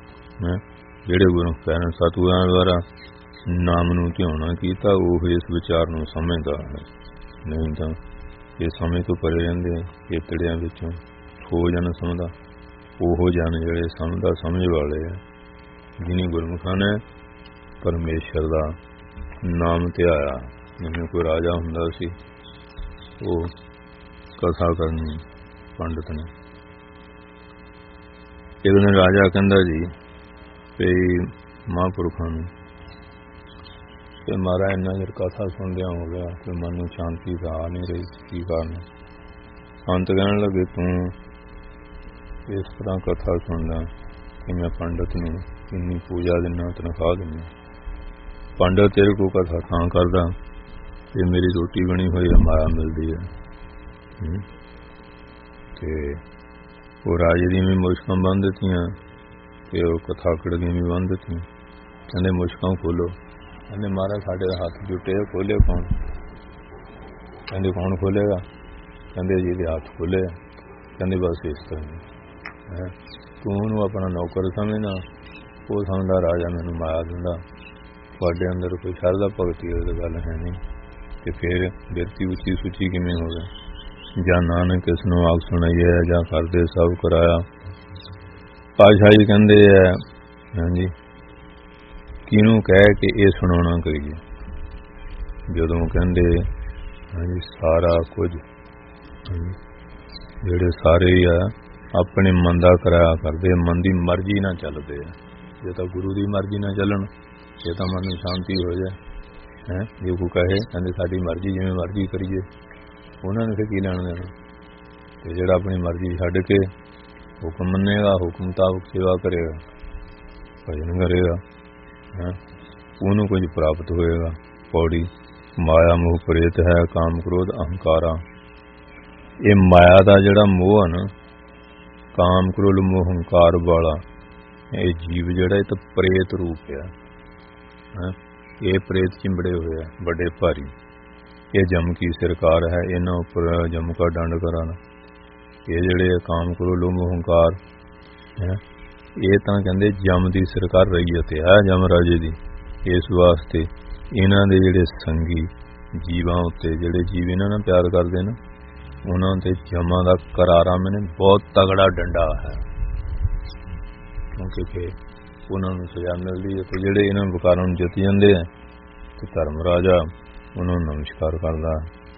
ਜਿਹੜੇ ਗੁਰੂ ਕਹਿਣ ਸਤਿਗੁਰਾਂ ਦੁਆਰਾ ਨਾਮ ਨੂੰ ਧਿਆਉਣਾ ਕੀਤਾ, ਉਹ ਇਸ ਵਿਚਾਰ ਨੂੰ ਸਮਝਦਾ ਹੈ। ਨਹੀਂ ਤਾਂ ਇਹ ਸਮਝ ਤੋਂ ਪਰੇ ਰਹਿੰਦੇ ਇਤੜਿਆਂ ਵਿੱਚੋਂ ਸੋ ਜਨ ਸਮਝਦਾ। ਉਹ ਜਨ ਜਿਹੜੇ ਸਮਝਦਾ ਸਮਝ ਵਾਲੇ ਆ, ਜਿਹਨੇ ਗੁਰਮੁਖਾਂ ਨੇ ਪਰਮੇਸ਼ਰ ਦਾ ਨਾਮ ਧਿਆਇਆ। ਜਿਵੇਂ ਕੋਈ ਰਾਜਾ ਹੁੰਦਾ ਸੀ, ਉਹ ਕਥਾ ਕਰਨੀ ਪੰਡਤ ਨੇ। ਇੱਕ ਦਿਨ ਰਾਜਾ ਕਹਿੰਦਾ ਜੀ ਤੇ ਮਹਾਂਪੁਰਖਾਂ ਨੂੰ ਕਿ ਮਹਾਰਾਜ ਇੰਨਾ ਚਿਰ ਕਥਾ ਸੁਣਦਿਆਂ ਹੋ ਗਿਆ, ਕੋਈ ਮਨ ਨੂੰ ਸ਼ਾਂਤੀ ਤਾਂ ਆ ਨਹੀਂ ਰਹੀ, ਕੀ ਕਾਰਨ। ਅੰਤ ਕਹਿਣ ਲੱਗੇ ਤੂੰ ਇਸ ਤਰ੍ਹਾਂ ਕਥਾ ਸੁਣਦਾ ਕਿ ਮੈਂ ਪੰਡਤ ਨੂੰ ਇੰਨੀ ਪੂਜਾ ਦਿੰਦਾ, ਤਨਖਾਹ ਦਿੰਦਾ। ਪੰਡਤ ਤੇਰੇ ਕੋਲ ਕਥਾ ਤਾਂ ਕਰਦਾ ਤੇ ਮੇਰੀ ਰੋਟੀ ਬਣੀ ਹੋਈ ਹੈ, ਮਾਇਆ ਮਿਲਦੀ ਹੈ। ਤੇ ਉਹ ਰਾਜੇ ਦੀਆਂ ਵੀ ਮੁਸ਼ਕਾਂ ਬੰਨ੍ਹ ਦਿੱਤੀਆਂ ਤੇ ਉਹ ਕਥਾਕੜ ਦੀਆਂ ਵੀ ਬੰਨ੍ਹ ਦਿੱਤੀਆਂ। ਕਹਿੰਦੇ ਮੁਸ਼ਕਾਂ ਖੋਲੋ। ਕਹਿੰਦੇ ਮਹਾਰਾਜ ਸਾਡੇ ਹੱਥ ਜੁੱਟੇ, ਖੋਲੇ ਕੌਣ? ਕਹਿੰਦੇ ਕੌਣ ਖੋਲੇਗਾ? ਕਹਿੰਦੇ ਜਿਹਦੇ ਹੱਥ ਖੋਲੇ। ਕਹਿੰਦੇ ਬਸ ਇਸ ਤਰ੍ਹਾਂ ਤੂੰ ਉਹਨੂੰ ਆਪਣਾ ਨੌਕਰ ਸਮਝਣਾ, ਉਹ ਸਮਝਦਾ ਰਾਜਾ ਮੈਨੂੰ ਮਾਇਆ ਦਿੰਦਾ। ਤੁਹਾਡੇ ਅੰਦਰ ਕੋਈ ਸ਼ਰਧਾ ਭਗਤੀ ਦੀ ਗੱਲ ਹੈ ਨਹੀਂ, ਤੇ ਫਿਰ ਬਿਰਤੀ ਉੱਚੀ ਸੁੱਚੀ ਕਿਵੇਂ ਹੋਵੇ? ਜਾਂ ਨਾਨਕ ਕਿਸ ਨੂੰ ਆਖ ਸੁਣਾਈਏ, ਜਾਂ ਕਰਦੇ ਸਭ ਕਰਾਇਆ। ਪਾਤਸ਼ਾਹ ਜੀ ਕਹਿੰਦੇ ਹੈ ਹਾਂਜੀ, ਕਿਹਨੂੰ ਕਹਿ ਕੇ ਇਹ ਸੁਣਾਉਣਾ ਕਰੀਏ? ਜਦੋਂ ਕਹਿੰਦੇ ਹਾਂਜੀ ਸਾਰਾ ਕੁਝ ਜਿਹੜੇ ਸਾਰੇ ਹੀ ਆ ਆਪਣੇ ਮਨ ਦਾ ਕਰਾਇਆ ਕਰਦੇ, ਮਨ ਦੀ ਮਰਜ਼ੀ ਨਾਲ ਚੱਲਦੇ ਆ। ਜੇ ਤਾਂ ਗੁਰੂ ਦੀ ਮਰਜ਼ੀ ਨਾਲ ਚੱਲਣ, ਜੇ ਤਾਂ ਮਨ ਨੂੰ ਸ਼ਾਂਤੀ ਹੋ ਜਾਏ। ਜੇ ਕੋਈ ਕਹੇ ਕਹਿੰਦੇ ਸਾਡੀ ਮਰਜ਼ੀ ਜਿਵੇਂ ਮਰਜ਼ੀ ਕਰੀਏ, ਉਹਨਾਂ ਨੇ ਫਿਰ ਕੀ ਲੈਣ ਦੇਣਾ। ਤੇ ਜਿਹੜਾ ਆਪਣੀ ਮਰਜ਼ੀ ਛੱਡ ਕੇ ਹੁਕਮ ਮੰਨੇਗਾ, ਹੁਕਮ ਮੁਤਾਬਕ ਸੇਵਾ ਕਰੇਗਾ, ਭਜਨ ਕਰੇਗਾ, ਉਹਨੂੰ ਕੁਝ ਪ੍ਰਾਪਤ ਹੋਏਗਾ। ਪੌੜੀ ਮਾਇਆ ਮੋਹ ਪ੍ਰੇਤ ਹੈ, ਕਾਮ ਕ੍ਰੋਧ ਅਹੰਕਾਰਾ। ਇਹ ਮਾਇਆ ਦਾ ਜਿਹੜਾ ਮੋਹ ਹੈ ਨਾ, ਕਾਮ ਕ੍ਰੋਧ ਮੋਹ ਹੰਕਾਰ ਵਾਲਾ, ਇਹ ਜੀਵ ਜਿਹੜਾ ਇਹ ਤਾਂ ਪ੍ਰੇਤ ਰੂਪ ਆ। ਇਹ ਪ੍ਰੇਤ ਚਿੰਬੜੇ ਹੋਏ ਆ ਵੱਡੇ ਭਾਰੀ। ਇਹ ਜਮ ਕੀ ਸਰਕਾਰ ਹੈ, ਇਹਨਾਂ ਉੱਪਰ ਜਮ ਕਾ ਡੰਡ ਕਰਾਣਾ। ਇਹ ਜਿਹੜੇ ਕਾਮ ਕ੍ਰੋਧ ਮੋਹ ਹੰਕਾਰ ਇਹ ਤਾਂ ਕਹਿੰਦੇ ਜਮ ਦੀ ਸਰਕਾਰ ਰਈਅਤ ਹੈ, ਜਮ ਰਾਜੇ ਦੀ। ਇਸ ਵਾਸਤੇ ਇਹਨਾਂ ਦੇ ਜਿਹੜੇ ਸੰਗੀ ਜੀਵਾਂ ਉੱਤੇ, ਜਿਹੜੇ ਜੀਵ ਇਹਨਾਂ ਨਾਲ ਪਿਆਰ ਕਰਦੇ ਨੇ, ਉਹਨਾਂ ਤੇ ਜਮਾਂ ਦਾ ਕਰਾਰਾ ਮੈਨੇ ਬਹੁਤ ਤਗੜਾ ਡੰਡਾ ਹੈ, ਕਿਉਂਕਿ ਫਿਰ ਉਹਨਾਂ ਨੂੰ ਸਜ਼ਾ ਮਿਲਦੀ ਹੈ। ਤੇ ਜਿਹੜੇ ਇਹਨਾਂ ਵਿਕਾਰਾਂ ਨੂੰ ਜਿੱਤ ਜਾਂਦੇ ਆ ਤੇ ਧਰਮ ਰਾਜਾ ਉਹਨਾਂ ਨੂੰ ਨਮਸਕਾਰ ਕਰਦਾ,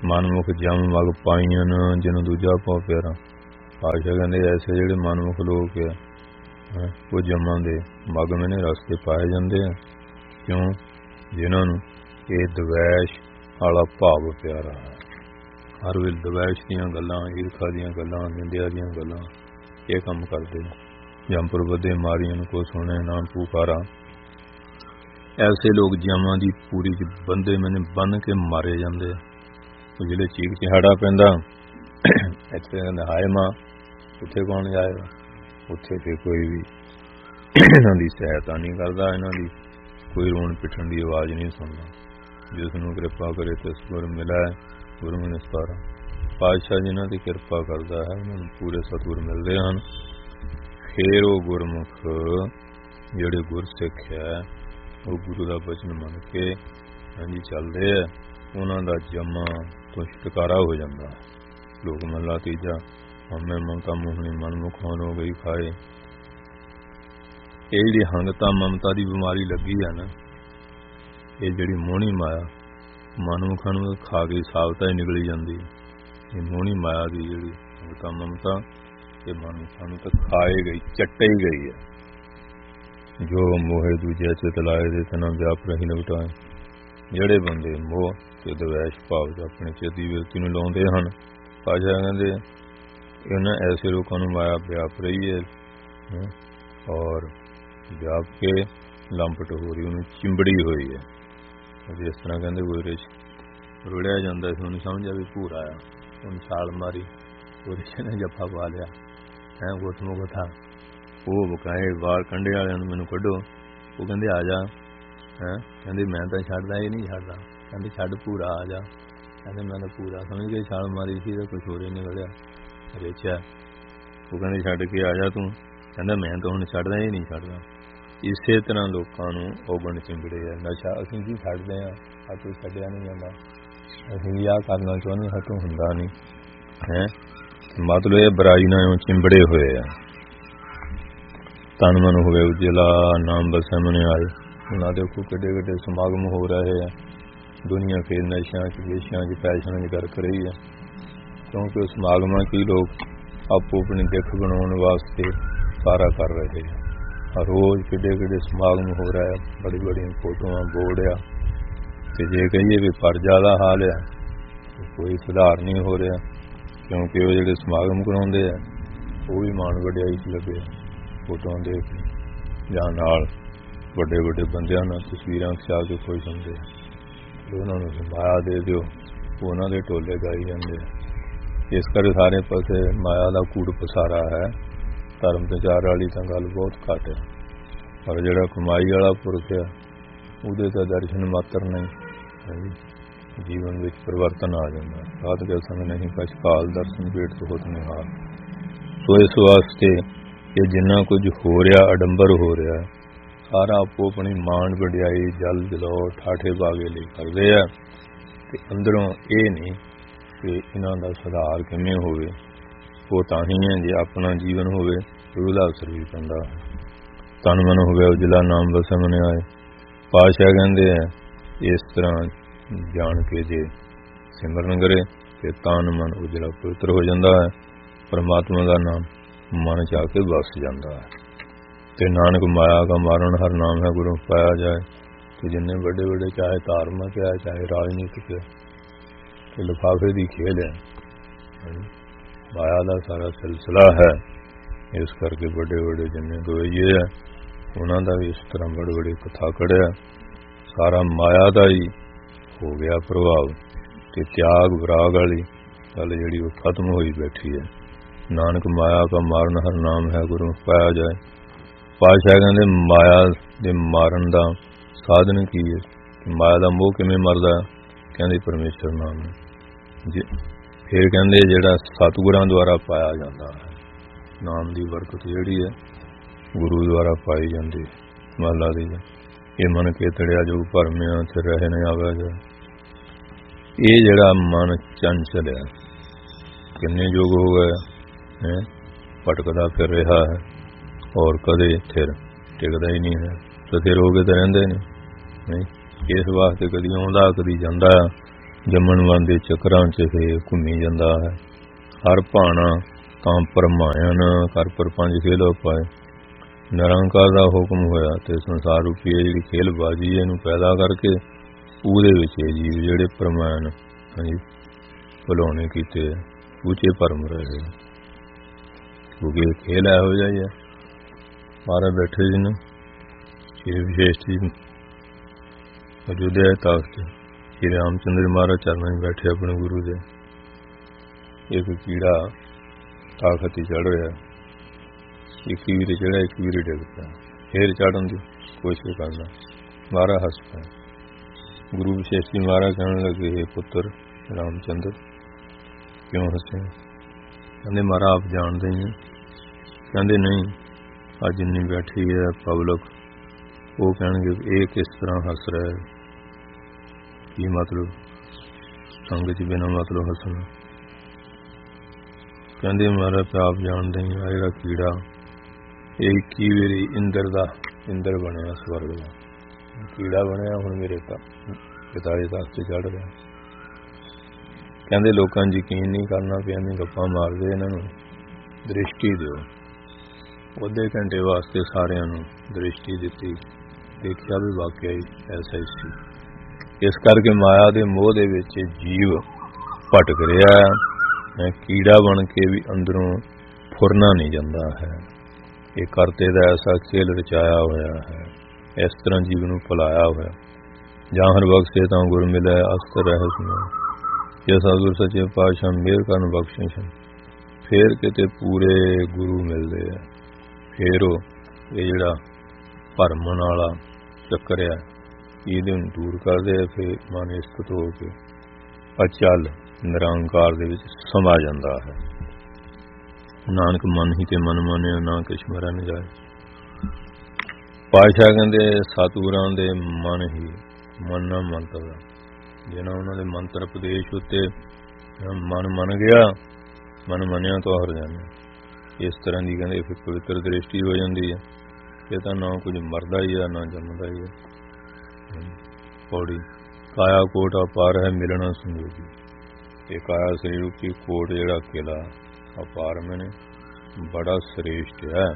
ਮਨਮੁਖ ਜਮ ਮਗ ਪਾਈਆਂ ਜਿਹਨੂੰ ਦੂਜਾ ਪਾਉ ਪਿਆਰਾ। ਪਾਤਸ਼ਾਹ ਕਹਿੰਦੇ ਐਸੇ ਜਿਹੜੇ ਮਨਮੁਖ ਲੋਕ ਆ ਉਹ ਜਮਾਂ ਦੇ ਮਗ ਮੈਨੇ ਰਸਤੇ ਪਾਏ ਜਾਂਦੇ ਆ। ਕਿਉਂ? ਜਿਨ੍ਹਾਂ ਨੂੰ ਇਹ ਦਵੈਸ਼ ਵਾਲਾ ਭਾਵ ਪਿਆਰਾ ਹੈ। ਹਰ ਵੇਲੇ ਦਵੈਸ਼ ਦੀਆਂ ਗੱਲਾਂ, ਈਰਖਾ ਦੀਆਂ ਗੱਲਾਂ, ਨਿੰਦਿਆ ਦੀਆਂ ਗੱਲਾਂ ਇਹ ਕੰਮ ਕਰਦੇ। ਜੰਪੁਰ ਵਧੇ ਮਾਰੀਆਂ ਨੂੰ ਕੋ ਸੁਣੇ ਨਾ ਪੁਕਾਰਾ। ਐਸੇ ਲੋਕ ਜਮਾਂ ਦੀ ਪੂਰੀ ਚ ਬੰਦੇ ਮੈਨੇ ਬੰਨ ਕੇ ਮਾਰੇ ਜਾਂਦੇ। ਉਹ ਜਿਹੜੇ ਚੀਕ ਚਿਹਾੜਾ ਪੈਂਦਾ ਇੱਥੇ ਹਾਏ ਮਾਂ, ਉੱਥੇ ਕੌਣ ਜਾਏਗਾ? ਉੱਥੇ ਤੇ ਕੋਈ ਵੀ ਇਹਨਾਂ ਦੀ ਸਹਾਇਤਾ ਨਹੀਂ ਕਰਦਾ, ਇਹਨਾਂ ਦੀ ਕੋਈ ਰੋਣ ਪਿੱਟਣ ਦੀ ਆਵਾਜ਼ ਨਹੀਂ ਸੁਣਦਾ। ਜਿਸ ਨੂੰ ਕਿਰਪਾ ਕਰੇ ਤੇ ਸਤਿਗੁਰ ਮਿਲੇ, ਗੁਰੂ ਨਿਸਤਾਰਾ। ਪਾਤਸ਼ਾਹ ਜਿਨ੍ਹਾਂ ਦੀ ਕਿਰਪਾ ਕਰਦਾ ਹੈ ਉਹਨਾਂ ਨੂੰ ਪੂਰੇ ਸਤਿਗੁਰ ਮਿਲਦੇ ਹਨ। ਫਿਰ ਉਹ ਗੁਰਮੁਖ ਜਿਹੜੇ ਗੁਰਸਿੱਖ ਹੈ ਉਹ ਗੁਰੂ ਦਾ ਬਚਨ ਮੰਨ ਕੇ ਹਾਂਜੀ ਚੱਲਦੇ ਆ, ਉਹਨਾਂ ਦਾ ਜਮਾ ਤੋਂ ਛੁਟਕਾਰਾ ਹੋ ਜਾਂਦਾ। ਲੋਕ ਮਹਲਾ ਤੀਜਾ। ਹਮੇ ਮਮਤਾ ਮੋਹਣੀ ਮਨਮੁਖ ਹੋ ਗਈ ਖਾਏ। ਇਹ ਜਿਹੜੀ ਹੰਗਤਾ ਮਮਤਾ ਦੀ ਬਿਮਾਰੀ ਲੱਗੀ ਆ ਨਾ, ਇਹ ਜਿਹੜੀ ਮੋਹਣੀ ਮਾਇਆ ਮਨਮੁਖਾਂ ਨੂੰ ਖਾ ਕੇ ਸਾਬਤਾ ਹੀ ਨਿਕਲੀ ਜਾਂਦੀ। ਇਹ ਮੋਹਣੀ ਮਾਇਆ ਦੀ ਜਿਹੜੀ ਹੰਗਤਾ ਮਮਤਾ ਇਹ ਮਨਮੁਖਾਂ ਨੂੰ ਤਾਂ ਖਾਏ ਗਈ, ਚੱਟੇ ਹੀ ਗਈ ਹੈ। ਜੋ ਮੋਹੇ ਦੂਜੇ ਚਿਤ ਲਾਏ ਦੇ ਤਨਾ ਵਿਆਪ ਰਹੀ ਲਵਟਾਏ। ਜਿਹੜੇ ਬੰਦੇ ਮੋਹ ਤੇ ਦਵੈਸ਼ ਭਾਵ ਚ ਆਪਣੇ ਚਿੱਤ ਦੀ ਵਿਰਤੀ ਨੂੰ ਲਾਉਂਦੇ ਹਨ, ਪਾਤਸ਼ਾਹ ਕਹਿੰਦੇ ਇਹਨਾਂ ਐਸੇ ਲੋਕਾਂ ਨੂੰ ਮਾਇਆ ਵਿਆਪ ਰਹੀ ਹੈ ਔਰ ਵਿਆਪ ਕੇ ਲੰਪਟ ਹੋ ਰਹੀ, ਉਹਨੂੰ ਚਿੰਬੜੀ ਹੋਈ ਹੈ। ਜਿਸ ਤਰ੍ਹਾਂ ਕਹਿੰਦੇ ਗੋਰੇ ਚ ਰੁੜਿਆ ਜਾਂਦਾ ਸੀ, ਉਹਨੂੰ ਸਮਝਿਆ ਵੀ ਭੂਰਾ ਆ, ਉਹਨੂੰ ਛਾਲ ਮਾਰੀ, ਉਹਦੇ ਚ ਨੇ ਜੱਫਾ ਪਾ ਲਿਆ ਹੈ ਗੋਤਮੋ ਗੋਥਾ। ਉਹ ਬਕਾਏ ਬਾਹਰ ਕੰਢੇ ਵਾਲਿਆਂ ਨੂੰ ਮੈਨੂੰ ਕੱਢੋ। ਉਹ ਕਹਿੰਦੇ ਆ ਜਾ ਹੈਂ, ਕਹਿੰਦੇ ਮੈਂ ਤਾਂ ਛੱਡਦਾ, ਇਹ ਨਹੀਂ ਛੱਡਦਾ। ਕਹਿੰਦੇ ਛੱਡ ਭੂਰਾ ਆ ਜਾ। ਕਹਿੰਦੇ ਮੈਂ ਤਾਂ ਭੂਰਾ ਸਮਝ ਕੇ ਛਾਲ ਮਾਰੀ ਸੀ ਤਾਂ ਕੁਛ ਹੋਰ ਹੀ ਨਿਕਲਿਆ ਰੇਚਿਆ। ਉਹ ਕਹਿੰਦੇ ਛੱਡ ਕੇ ਆ ਜਾ ਤੂੰ। ਕਹਿੰਦਾ ਮੈਂ ਤਾਂ ਹੁਣ ਛੱਡਦਾ, ਇਹ ਨਹੀਂ ਛੱਡਦਾ। ਇਸੇ ਤਰ੍ਹਾਂ ਲੋਕਾਂ ਨੂੰ ਔਗਣ ਚਿੰਬੜੇ ਆ। ਨਸ਼ਾ ਅਸੀਂ ਕੀ ਛੱਡਦੇ ਹਾਂ, ਹੱਥੋਂ ਛੱਡਿਆ ਨਹੀਂ ਜਾਂਦਾ। ਅਸੀਂ ਵੀ ਆਹ ਕਰਨਾ ਚਾਹੁੰਦੇ, ਹੱਥੋਂ ਹੁੰਦਾ ਨਹੀਂ ਹੈ। ਮਤਲਬ ਇਹ ਬੁਰਾਈ ਨਾਲ ਚਿੰਬੜੇ ਹੋਏ ਆ। ਤਨ ਮਨ ਹੋਵੇ ਉਜਲਾ, ਨਾਮ ਬਸੇ ਮਨ ਆਏ। ਉਹਨਾਂ ਦੇਖੋ ਕਿੱਡੇ ਕਿੱਡੇ ਸਮਾਗਮ ਹੋ ਰਹੇ ਆ। ਦੁਨੀਆ ਫੇਰ ਨਸ਼ਿਆਂ ਚ, ਵੇਸ਼ਾਂ ਚ, ਪੈਸ਼ਨਾਂ ਚ ਗਰਕ ਰਹੀ ਹੈ। ਕਿਉਂਕਿ ਉਸ ਸਮਾਗਮਾਂ ਕੀ ਲੋਕ ਆਪੋ ਆਪਣੀ ਦਿੱਖ ਬਣਾਉਣ ਵਾਸਤੇ ਸਾਰਾ ਕਰ ਰਹੇ ਆ। ਰੋਜ਼ ਕਿੱਡੇ ਕਿੱਡੇ ਸਮਾਗਮ ਹੋ ਰਿਹਾ, ਬੜੀ ਬੜੀਆਂ ਫੋਟੋਆਂ, ਬੋਰਡ ਆ। ਤੇ ਜੇ ਕਹੀਏ ਵੀ ਪਰਜਾ ਦਾ ਹਾਲ ਆ, ਕੋਈ ਸੁਧਾਰ ਨਹੀਂ ਹੋ ਰਿਹਾ। ਕਿਉਂਕਿ ਉਹ ਜਿਹੜੇ ਸਮਾਗਮ ਕਰਾਉਂਦੇ ਆ ਉਹ ਵੀ ਮਾਣ ਵਡਿਆਈ ਚ ਲੱਗੇ, ਫੋਟੋਆਂ ਦੇਖ ਕੇ ਜਾਂ ਨਾਲ ਵੱਡੇ ਵੱਡੇ ਬੰਦਿਆਂ ਨਾਲ ਤਸਵੀਰਾਂ ਖਿਚਾ ਕੇ ਖੁਸ਼ ਹੁੰਦੇ। ਉਹਨਾਂ ਨੂੰ ਮਾਇਆ ਦੇ ਦਿਓ, ਉਹਨਾਂ ਦੇ ਢੋਲੇ ਗਾਈ ਜਾਂਦੇ। ਇਸ ਕਰਕੇ ਸਾਰੇ ਪਾਸੇ ਮਾਇਆ ਦਾ ਕੂੜ ਪਸਾਰਾ ਹੈ। ਧਰਮ ਪ੍ਰਚਾਰ ਵਾਲੀ ਤਾਂ ਗੱਲ ਬਹੁਤ ਘੱਟ ਹੈ, ਪਰ ਜਿਹੜਾ ਕਮਾਈ ਵਾਲਾ ਪੁਰਖ ਹੈ ਉਹਦੇ ਤਾਂ ਦਰਸ਼ਨ ਮਾਤਰ ਨਹੀਂ, ਜੀਵਨ ਵਿੱਚ ਪਰਿਵਰਤਨ ਆ ਜਾਂਦਾ। ਸਾਧ ਕੇ ਸੰਗ ਨਹੀਂ ਪਛਕਾਲ, ਦਰਸ਼ਨ ਪੇਟ ਤੋਂ ਹੋਤ ਨਿਹਾਲ। ਸੋ ਇਸ ਵਾਸਤੇ ਇਹ ਜਿੰਨਾ ਕੁਝ ਹੋ ਰਿਹਾ, ਅਡੰਬਰ ਹੋ ਰਿਹਾ, ਸਾਰਾ ਆਪੋ ਆਪਣੀ ਮਾਣ ਵਡਿਆਈ, ਜਲ ਜਲਾਓ, ਠਾਠੇ ਬਾਗੇ ਲਈ ਕਰਦੇ ਆ। ਤੇ ਅੰਦਰੋਂ ਇਹ ਨਹੀਂ ਕਿ ਇਹਨਾਂ ਦਾ ਸੁਧਾਰ ਕਿਵੇਂ ਹੋਵੇ। ਉਹ ਤਾਂ ਹੀ ਹੈ ਜੇ ਆਪਣਾ ਜੀਵਨ ਹੋਵੇ ਉਹਦਾ ਅਸਰ ਵੀ ਪੈਂਦਾ। ਤਨ ਮਨ ਹੋਵੇ ਉਜਲਾ, ਨਾਮ ਬਸੇ ਮਨ ਆਏ। ਪਾਤਸ਼ਾਹ ਕਹਿੰਦੇ ਆ ਇਸ ਤਰ੍ਹਾਂ ਜਾਣ ਕੇ ਜੇ ਸਿਮਰਨ ਕਰੇ ਤੇ ਤਨ ਮਨ ਉਜਲਾ ਪਵਿੱਤਰ ਹੋ ਜਾਂਦਾ ਹੈ। ਪਰਮਾਤਮਾ ਦਾ ਨਾਮ ਮਨ ਚ ਆ ਕੇ ਵਸ ਜਾਂਦਾ ਹੈ। ਤੇ ਨਾਨਕ ਮਾਇਆ ਕਾ ਮਾਰਨ ਹਰ ਨਾਮ ਹੈ ਗੁਰੂ ਪਾਇਆ ਜਾਏ। ਤੇ ਜਿੰਨੇ ਵੱਡੇ ਵੱਡੇ ਚਾਹੇ ਧਾਰਮਿਕ ਹੈ, ਚਾਹੇ ਰਾਜਨੀਤਿਕ ਹੈ, ਤੇ ਲਿਫਾਫੇ ਦੀ ਖੇਡ ਹੈ, ਮਾਇਆ ਦਾ ਸਾਰਾ ਸਿਲਸਿਲਾ ਹੈ। ਇਸ ਕਰਕੇ ਵੱਡੇ ਵੱਡੇ ਜਿੰਨੇ ਗਵਈਏ ਹੈ ਉਹਨਾਂ ਦਾ ਵੀ ਇਸ ਤਰ੍ਹਾਂ ਬੜੇ ਬੜੇ ਕਥਾ ਕੜਿਆ। ਸਾਰਾ ਮਾਇਆ ਦਾ ਹੀ ਹੋ ਗਿਆ ਪ੍ਰਭਾਵ ਤੇ ਤਿਆਗ ਵਿਰਾਗ ਵਾਲੀ ਗੱਲ ਜਿਹੜੀ ਉਹ ਖਤਮ ਹੋਈ ਬੈਠੀ ਹੈ। ਨਾਨਕ ਮਾਇਆ ਕਾ ਮਾਰਨ ਹਰ ਨਾਮ ਹੈ ਗੁਰੂ ਪਾਇਆ ਜਾਏ। ਪਾਤਸ਼ਾਹ ਕਹਿੰਦੇ ਮਾਇਆ ਦੇ ਮਾਰਨ ਦਾ ਸਾਧਨ ਕੀ ਹੈ, ਮਾਇਆ ਦਾ ਮੋਹ ਕਿਵੇਂ ਮਰਦਾ? ਕਹਿੰਦੇ ਪਰਮੇਸ਼ਰ ਨਾਮ ਜੀ। ਫਿਰ ਕਹਿੰਦੇ ਜਿਹੜਾ ਸਤਿਗੁਰਾਂ ਦੁਆਰਾ ਪਾਇਆ ਜਾਂਦਾ ਹੈ, ਨਾਮ ਦੀ ਬਰਕਤ ਜਿਹੜੀ ਹੈ ਗੁਰੂ ਦੁਆਰਾ ਪਾਈ ਜਾਂਦੀ। ਮਹਲਾ ਦੀ ਇਹ ਮਨ ਕੇ ਤੜਿਆ ਜੋ ਭਰਮਿਆ ਤੇ ਰਹਿ ਨਾ ਆਵੇ ਜਾ। ਇਹ ਜਿਹੜਾ ਮਨ ਚੰਚਲ ਹੈ, ਕਿੰਨੇ ਯੁੱਗ ਹੋ ਗਏ ਹੈ ਭਟਕਦਾ ਫਿਰ ਰਿਹਾ ਹੈ ਔਰ ਕਦੇ ਫਿਰ ਟਿਕਦਾ ਹੀ ਨਹੀਂ ਹੈ। ਸਥਿਰ ਹੋ ਕੇ ਤਾਂ ਰਹਿੰਦੇ ਨਹੀਂ। ਇਸ ਵਾਸਤੇ ਕਦੀ ਆਉਂਦਾ ਕਦੀ ਜਾਂਦਾ, ਜੰਮਣ ਵਾਂਦੇ ਚੱਕਰਾਂ 'ਚ ਇਹ ਘੁੰਮੀ ਜਾਂਦਾ ਹੈ। ਹਰ ਭਾਣਾ ਤਾਂ ਪਰਮਾਇਣ ਕਰ ਪਰਪੰਜ ਖੇਲੋ ਪਾਏ। ਨਿਰੰਕਾਰ ਦਾ ਹੁਕਮ ਹੋਇਆ ਤੇ ਸੰਸਾਰ ਰੂਪੀ ਇਹ ਜਿਹੜੀ ਖੇਲਬਾਜ਼ੀ ਇਹਨੂੰ ਪੈਦਾ ਕਰਕੇ ਉਹਦੇ ਵਿੱਚ ਇਹ ਜੀਵ ਜਿਹੜੇ ਪਰਮਾਇਣ ਭੁਲਾਉਣੇ ਕੀਤੇ ਉੱਚੇ ਭਰਮ ਰਹੇ, ਕਿਉਂਕਿ ਖੇਲ ਇਹੋ ਜਿਹਾ ਹੀ ਹੈ। ਮਹਾਰਾਜ ਬੈਠੇ ਸੀ ਨਾ ਸ਼੍ਰੀ ਵਿਸ਼ੇਸ਼ ਜੀ ਅਯੁੱਧਿਆ ਤਖਤ, ਸ਼੍ਰੀ ਰਾਮ ਚੰਦਰ ਮਹਾਰਾਜ ਚਰਨਾਂ 'ਚ ਬੈਠੇ ਆਪਣੇ ਗੁਰੂ ਦੇ। ਇੱਕ ਕੀੜਾ ਤਾਕਤ ਹੀ ਚੜ੍ਹ ਰਿਹਾ, ਇੱਕ ਵੀਰ ਚੜ੍ਹਿਆ, ਇੱਕ ਵੀਰ ਡਿੱਗ ਪਿਆ। ਫੇਰ ਚੜ੍ਹਨ ਦੀ ਕੋਸ਼ਿਸ਼ ਕਰਦਾ, ਮਹਾਰਾਜ ਹੱਸ ਪਿਆ। ਗੁਰੂ ਵਿਸ਼ੇਸ਼ ਜੀ ਮਹਾਰਾਜ ਕਹਿਣ ਲੱਗੇ, ਇਹ ਪੁੱਤਰ ਰਾਮ ਚੰਦਰ ਕਿਉਂ ਹੱਸੇ? ਕਹਿੰਦੇ ਮਹਾਰਾਜ ਆਪ ਜਾਣਦੇ ਹੀ। ਕਹਿੰਦੇ ਨਹੀਂ, ਅੱਜ ਜਿੰਨੀ ਬੈਠੀ ਹੈ ਪਬਲਿਕ ਉਹ ਕਹਿਣਗੇ ਇਹ ਕਿਸ ਤਰ੍ਹਾਂ ਹੱਸ ਰਿਹਾ ਹੈ, ਕੀ ਮਤਲਬ ਸੰਗਤ 'ਚ ਬਿਨਾਂ ਮਤਲਬ ਹੱਸਣਾ। ਕਹਿੰਦੇ ਮਹਾਰਾਜ ਆਪ ਜਾਣਦੇ ਹੀ, ਆ ਜਿਹੜਾ ਕੀੜਾ ਇਹ 21 ਵਾਰੀ ਇੰਦਰ ਬਣਿਆ, ਸਵਰਗ ਦਾ ਕੀੜਾ ਬਣਿਆ, ਹੁਣ ਮੇਰੇ ਪਿਤਾ ਦੇ ਤਖ਼ਤ 'ਤੇ ਚੜ੍ਹ ਰਿਹਾ। ਕਹਿੰਦੇ ਲੋਕਾਂ ਨੂੰ ਯਕੀਨ ਨਹੀਂ ਕਰਨਾ ਪਿਆ, ਐਵੇਂ ਗੱਪਾਂ ਮਾਰਦੇ, ਇਹਨਾਂ ਨੂੰ ਦ੍ਰਿਸ਼ਟੀ ਦਿਓ। ਅੱਧੇ ਘੰਟੇ ਵਾਸਤੇ ਸਾਰਿਆਂ ਨੂੰ ਦ੍ਰਿਸ਼ਟੀ ਦਿੱਤੀ, ਦੇਖਿਆ ਵੀ ਵਾਕਿਆ ਹੀ ਐਸਾ ਹੀ ਸੀ। ਇਸ ਕਰਕੇ ਮਾਇਆ ਦੇ ਮੋਹ ਦੇ ਵਿੱਚ ਜੀਵ ਭਟਕ ਰਿਹਾ ਹੈ, ਕੀੜਾ ਬਣ ਕੇ ਵੀ ਅੰਦਰੋਂ ਫੁਰਨਾ ਨਹੀਂ ਜਾਂਦਾ ਹੈ। ਇਹ ਕਰਤੇ ਦਾ ਐਸਾ ਖੇਲ ਰਚਾਇਆ ਹੋਇਆ ਹੈ, ਇਸ ਤਰ੍ਹਾਂ ਜੀਵ ਨੂੰ ਭੁਲਾਇਆ ਹੋਇਆ। ਜਾਂ ਹਰ ਬਖਸ਼ੇ ਤਾਂ ਗੁਰ ਮਿਲੇ ਅਸਤਰ ਰਹਿ ਸੁਣੋ, ਜੇ ਸਤਿਗੁਰ ਸੱਚੇ ਪਾਤਸ਼ਾਹ ਮਿਹਰ ਕਰਨ ਬਖਸ਼ਿਸ਼। ਫੇਰ ਕਿਤੇ ਪੂਰੇ ਗੁਰੂ ਮਿਲਦੇ ਆ, ਫੇਰ ਉਹ ਇਹ ਜਿਹੜਾ ਭਰਮਣ ਵਾਲਾ ਚੱਕਰ ਆ ਇਹਦੇ ਨੂੰ ਦੂਰ ਕਰਦੇ ਆ। ਫਿਰ ਮਨ ਸਥਿਤ ਹੋ ਕੇ ਅਚਲ ਨਿਰੰਕਾਰ ਦੇ ਵਿੱਚ ਸਮਾ ਜਾਂਦਾ ਹੈ। ਨਾਨਕ ਮਨ ਹੀ ਤੇ ਮਨ ਮਾਨਿਆ, ਨਾ ਕਿਛ ਮਰੈ ਨ ਜਾਏ। ਪਾਤਸ਼ਾਹ ਕਹਿੰਦੇ ਸਤਿਗੁਰਾਂ ਦੇ ਮਨ ਹੀ ਮੰਨਣਾ ਮੰਤਰ, ਜਿਹਨਾਂ ਉਹਨਾਂ ਦੇ ਮੰਤਰ ਉਪਦੇਸ਼ ਉੱਤੇ ਮਨ ਮੰਨ ਗਿਆ, ਮਨ ਮੰਨਿਆ ਤੋਂ ਹਰ ਜਾਣਾ। ਇਸ ਤਰ੍ਹਾਂ ਦੀ ਕਹਿੰਦੇ ਫਿਰ ਪਵਿੱਤਰ ਦ੍ਰਿਸ਼ਟੀ ਹੋ ਜਾਂਦੀ ਹੈ। ਇਹ ਤਾਂ ਨਾ ਕੁਝ ਮਰਦਾ ਹੀ ਹੈ, ਨਾ ਜੰਮਦਾ ਹੀ ਹੈ। ਪੌੜੀ ਕਾਇਆ ਕੋਟ ਅਪਾਰ ਹੈ, ਮਿਲਣਾ ਸੰਜੋਗੀ। ਇਹ ਕਾਇਆ ਸਰੀਰ ਰੂਪੀ ਕੋਟ ਜਿਹੜਾ ਕਿਲਾ ਅਪਾਰ ਮੈਨੇ ਬੜਾ ਸ੍ਰੇਸ਼ਟ ਹੈ।